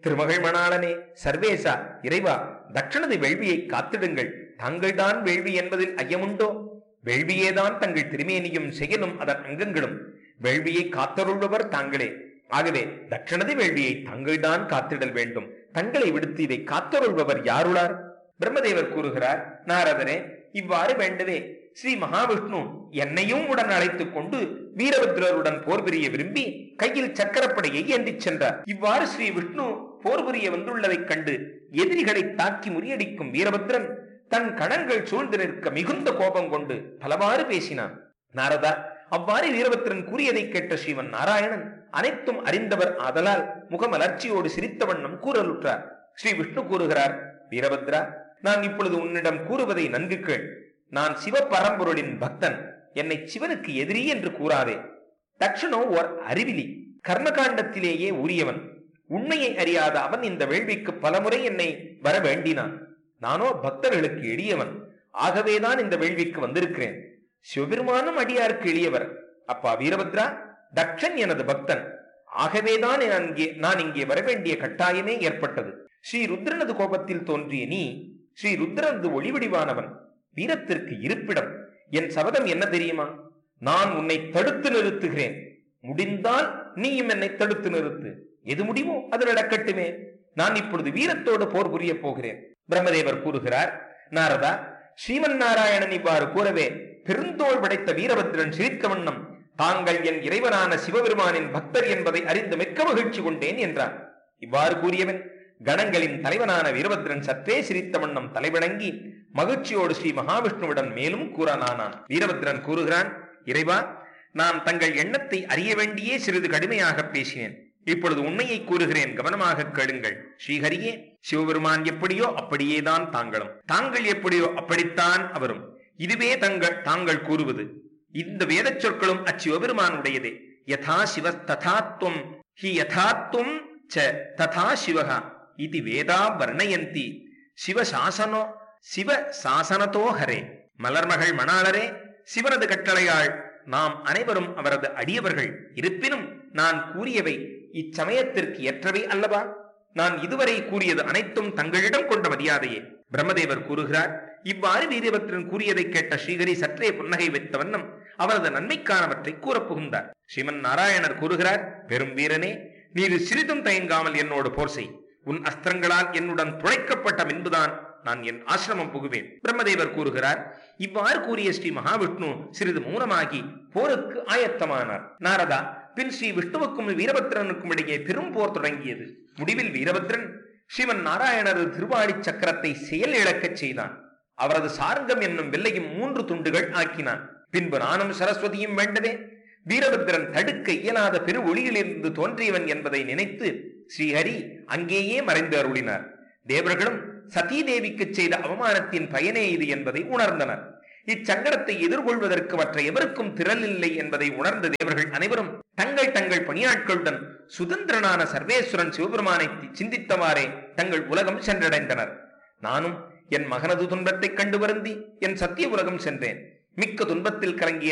திருமகள் மணாளனே, சர்வேசா, இறைவா, தட்சணது வேள்வியை காத்திடுங்கள். தாங்கள்தான் வேள்வி என்பதில் ஐயமுண்டோ? வேள்வியேதான் தங்கள் திருமேனியும் செயலும் அதன் அங்கங்களும். வேள்வியை காத்தருள்பவர் தாங்களே. ஆகவே தட்சணது வேள்வியை தாங்கள்தான் காத்திடல் வேண்டும். தங்களை விடுத்து இதை காத்தருள்பவர் யாருளார்? பிரம்மதேவர் கூறுகிறார், நாரதரே, இவ்வாறு வேண்டவே ஸ்ரீ மகாவிஷ்ணு என்னையும் உடன் அழைத்துக் கொண்டு வீரபத்ரருடன் போர் புரிய விரும்பி கையில் சக்கரப்படையை ஏந்திச் சென்றார். இவ்வாறு ஸ்ரீ விஷ்ணு போர் புரிய வந்துள்ளதைக் கண்டு எதிரிகளை தாக்கி முறியடிக்கும் வீரபத்ரன் தன் கணங்கள் சூழ்ந்து நிற்க மிகுந்த கோபம் கொண்டு பலவாறு பேசினான். நாரதா, அவ்வாறு வீரபத்ரன் கூறியதை கேட்ட ஸ்ரீமன் நாராயணன் அனைத்தும் அறிந்தவர் ஆதலால் முகமலர்ச்சியோடு சிரித்த வண்ணம் கூறலுற்றார். ஸ்ரீ விஷ்ணு கூறுகிறார், வீரபத்ரா, நான் இப்பொழுது உன்னிடம் கூறுவதை நன்கு கேள். நான் சிவ பரம்பொருளின் பக்தன். என்னை சிவனுக்கு எதிரி என்று கூறாதே. தட்சணோ ஓர் அறிவிலி, கர்மகாண்டத்திலேயே உரியவன். உண்மையை அறியாத அவன் இந்த வேள்விக்கு பலமுறை என்னை வர வேண்டினான். நானோ பக்தர்களுக்கு எளியவன். ஆகவேதான் இந்த வேள்விக்கு வந்திருக்கிறேன். சிவபெருமானும் அடியாருக்கு எளியவர். அப்பா வீரபத்ரா, தட்சன் எனது பக்தன். ஆகவேதான் நான் இங்கே வரவேண்டிய கட்டாயமே ஏற்பட்டது. ஸ்ரீ ருத்ரனது கோபத்தில் தோன்றிய நீ ஸ்ரீ ருத்ரனது ஒளிவடிவானவன், வீரத்திற்கு இருப்பிடம். என் சபதம் என்ன தெரியுமா? நான் உன்னை தடுத்து நிறுத்துகிறேன். முடிந்தால் நீயும் என்னை தடுத்து நிறுத்து. எது முடிவோ அது நடக்கட்டுமே. நான் இப்பொழுது வீரத்தோடு போர் புரிய போகிறேன். பிரம்மதேவர் கூறுகிறார், நாரதா, ஸ்ரீமன் நாராயணன் இவ்வாறு கூறவே பெருந்தோள் படைத்த வீரபத்ரன் சிரித்த வண்ணம், தாங்கள் என் இறைவனான சிவபெருமானின் பக்தர் என்பதை அறிந்து மிக்க மகிழ்ச்சி கொண்டேன் என்றான். இவ்வாறு கூறியவன் கணங்களின் தலைவனான வீரபத்ரன் சற்றே சிரித்த வண்ணம் தலைவணங்கி மகிழ்ச்சியோடு ஸ்ரீ மகாவிஷ்ணுவிடம் மேலும் கூறனானான். வீரபத்ரன் கூறுகிறான், இறைவா, நான் தங்கள் எண்ணத்தை அறிய வேண்டியே சிறிது கடுமையாக பேசினேன். இப்பொழுது உண்மையை கூறுகிறேன், கவனமாக கேளுங்கள். ஸ்ரீஹரியே, சிவபெருமான் எப்படியோ அப்படியேதான் தாங்களும், தாங்கள் எப்படியோ அப்படித்தான் அவரும். இதுவே தாங்கள் கூறுவது. இந்த வேத சொற்களும் அச்சிவபெருமானுடையதே. யதா சிவ ததாத்வம் ஹி யதாத்வம் ச ததா சிவஹா இது வேதா வர்ணயந்தி சிவசாசனோ சிவ சாசனத்தோ ஹரே. மலர்மகள் மணாளரே, சிவனது கட்டளையால் நாம் அனைவரும் அவரது அடியவர்கள். இருப்பினும் நான் கூறியவை இச்சமயத்திற்கு ஏற்றவை அல்லவா? நான் இதுவரை கூறியது அனைத்தும் தங்களிடம் கொண்ட மரியாதையே. பிரம்மதேவர் கூறுகிறார், இவ்வாறு வீரபத்ரன் கூறியதை கேட்ட ஸ்ரீஹரி சற்றே புன்னகை வைத்த வண்ணம் அவரது நன்மைக்கானவற்றை கூற புகுந்தார். ஸ்ரீமன் நாராயணர் கூறுகிறார், பெரும் வீரனே, நீர் சிறிதும் தயங்காமல் என்னோடு போர் செய். உன் அஸ்திரங்களால் என்னுடன் துளைக்கப்பட்ட பின்புதான் நான் என் ஆசிரமம் புகுவேன். பிரம்மதேவர் கூறுகிறார், இவ்வாறு கூறிய ஸ்ரீ மகாவிஷ்ணு சிறிது மௌனமாகி போருக்கு ஆயத்தமானார். நாரதா, பின் ஸ்ரீ விஷ்ணுவுக்கும் வீரபத்ரனுக்கும் இடையே பெரும் போர் தொடங்கியது. முடிவில் வீரபத்ரன் ஸ்ரீமன் நாராயணரது திருவாடி சக்கரத்தை செயல் இழக்கச் செய்தான். அவரது சார்கம் என்னும் வில்லையும் 3 துண்டுகள் ஆக்கினான். பின்பு நானும் சரஸ்வதியும் வேண்டவே வீரபத்ரன் தடுக்க இயலாத பெரு ஒளியிலிருந்து தோன்றியவன் என்பதை நினைத்து ஸ்ரீஹரி அங்கேயே மறைந்து அருளினார். தேவர்களும் சதீ தேவிக்கு செய்த அவமானத்தின் பயனே இது என்பதை உணர்ந்தனர். இச்சங்கடத்தை எதிர்கொள்வதற்கு மற்ற எவருக்கும் திறல் இல்லை என்பதை உணர்ந்த தேவர்கள் அனைவரும் தங்கள் தங்கள் பணியாட்களுடன் சுதந்திரனான சர்வேஸ்வரன் சிவபெருமானை சிந்தித்தவாறே தங்கள் உலகம் சென்றடைந்தனர். நானும் என் மகனது துன்பத்தை கண்டு வருந்தி என் சத்திய உலகம் சென்றேன். மிக்க துன்பத்தில் கலங்கிய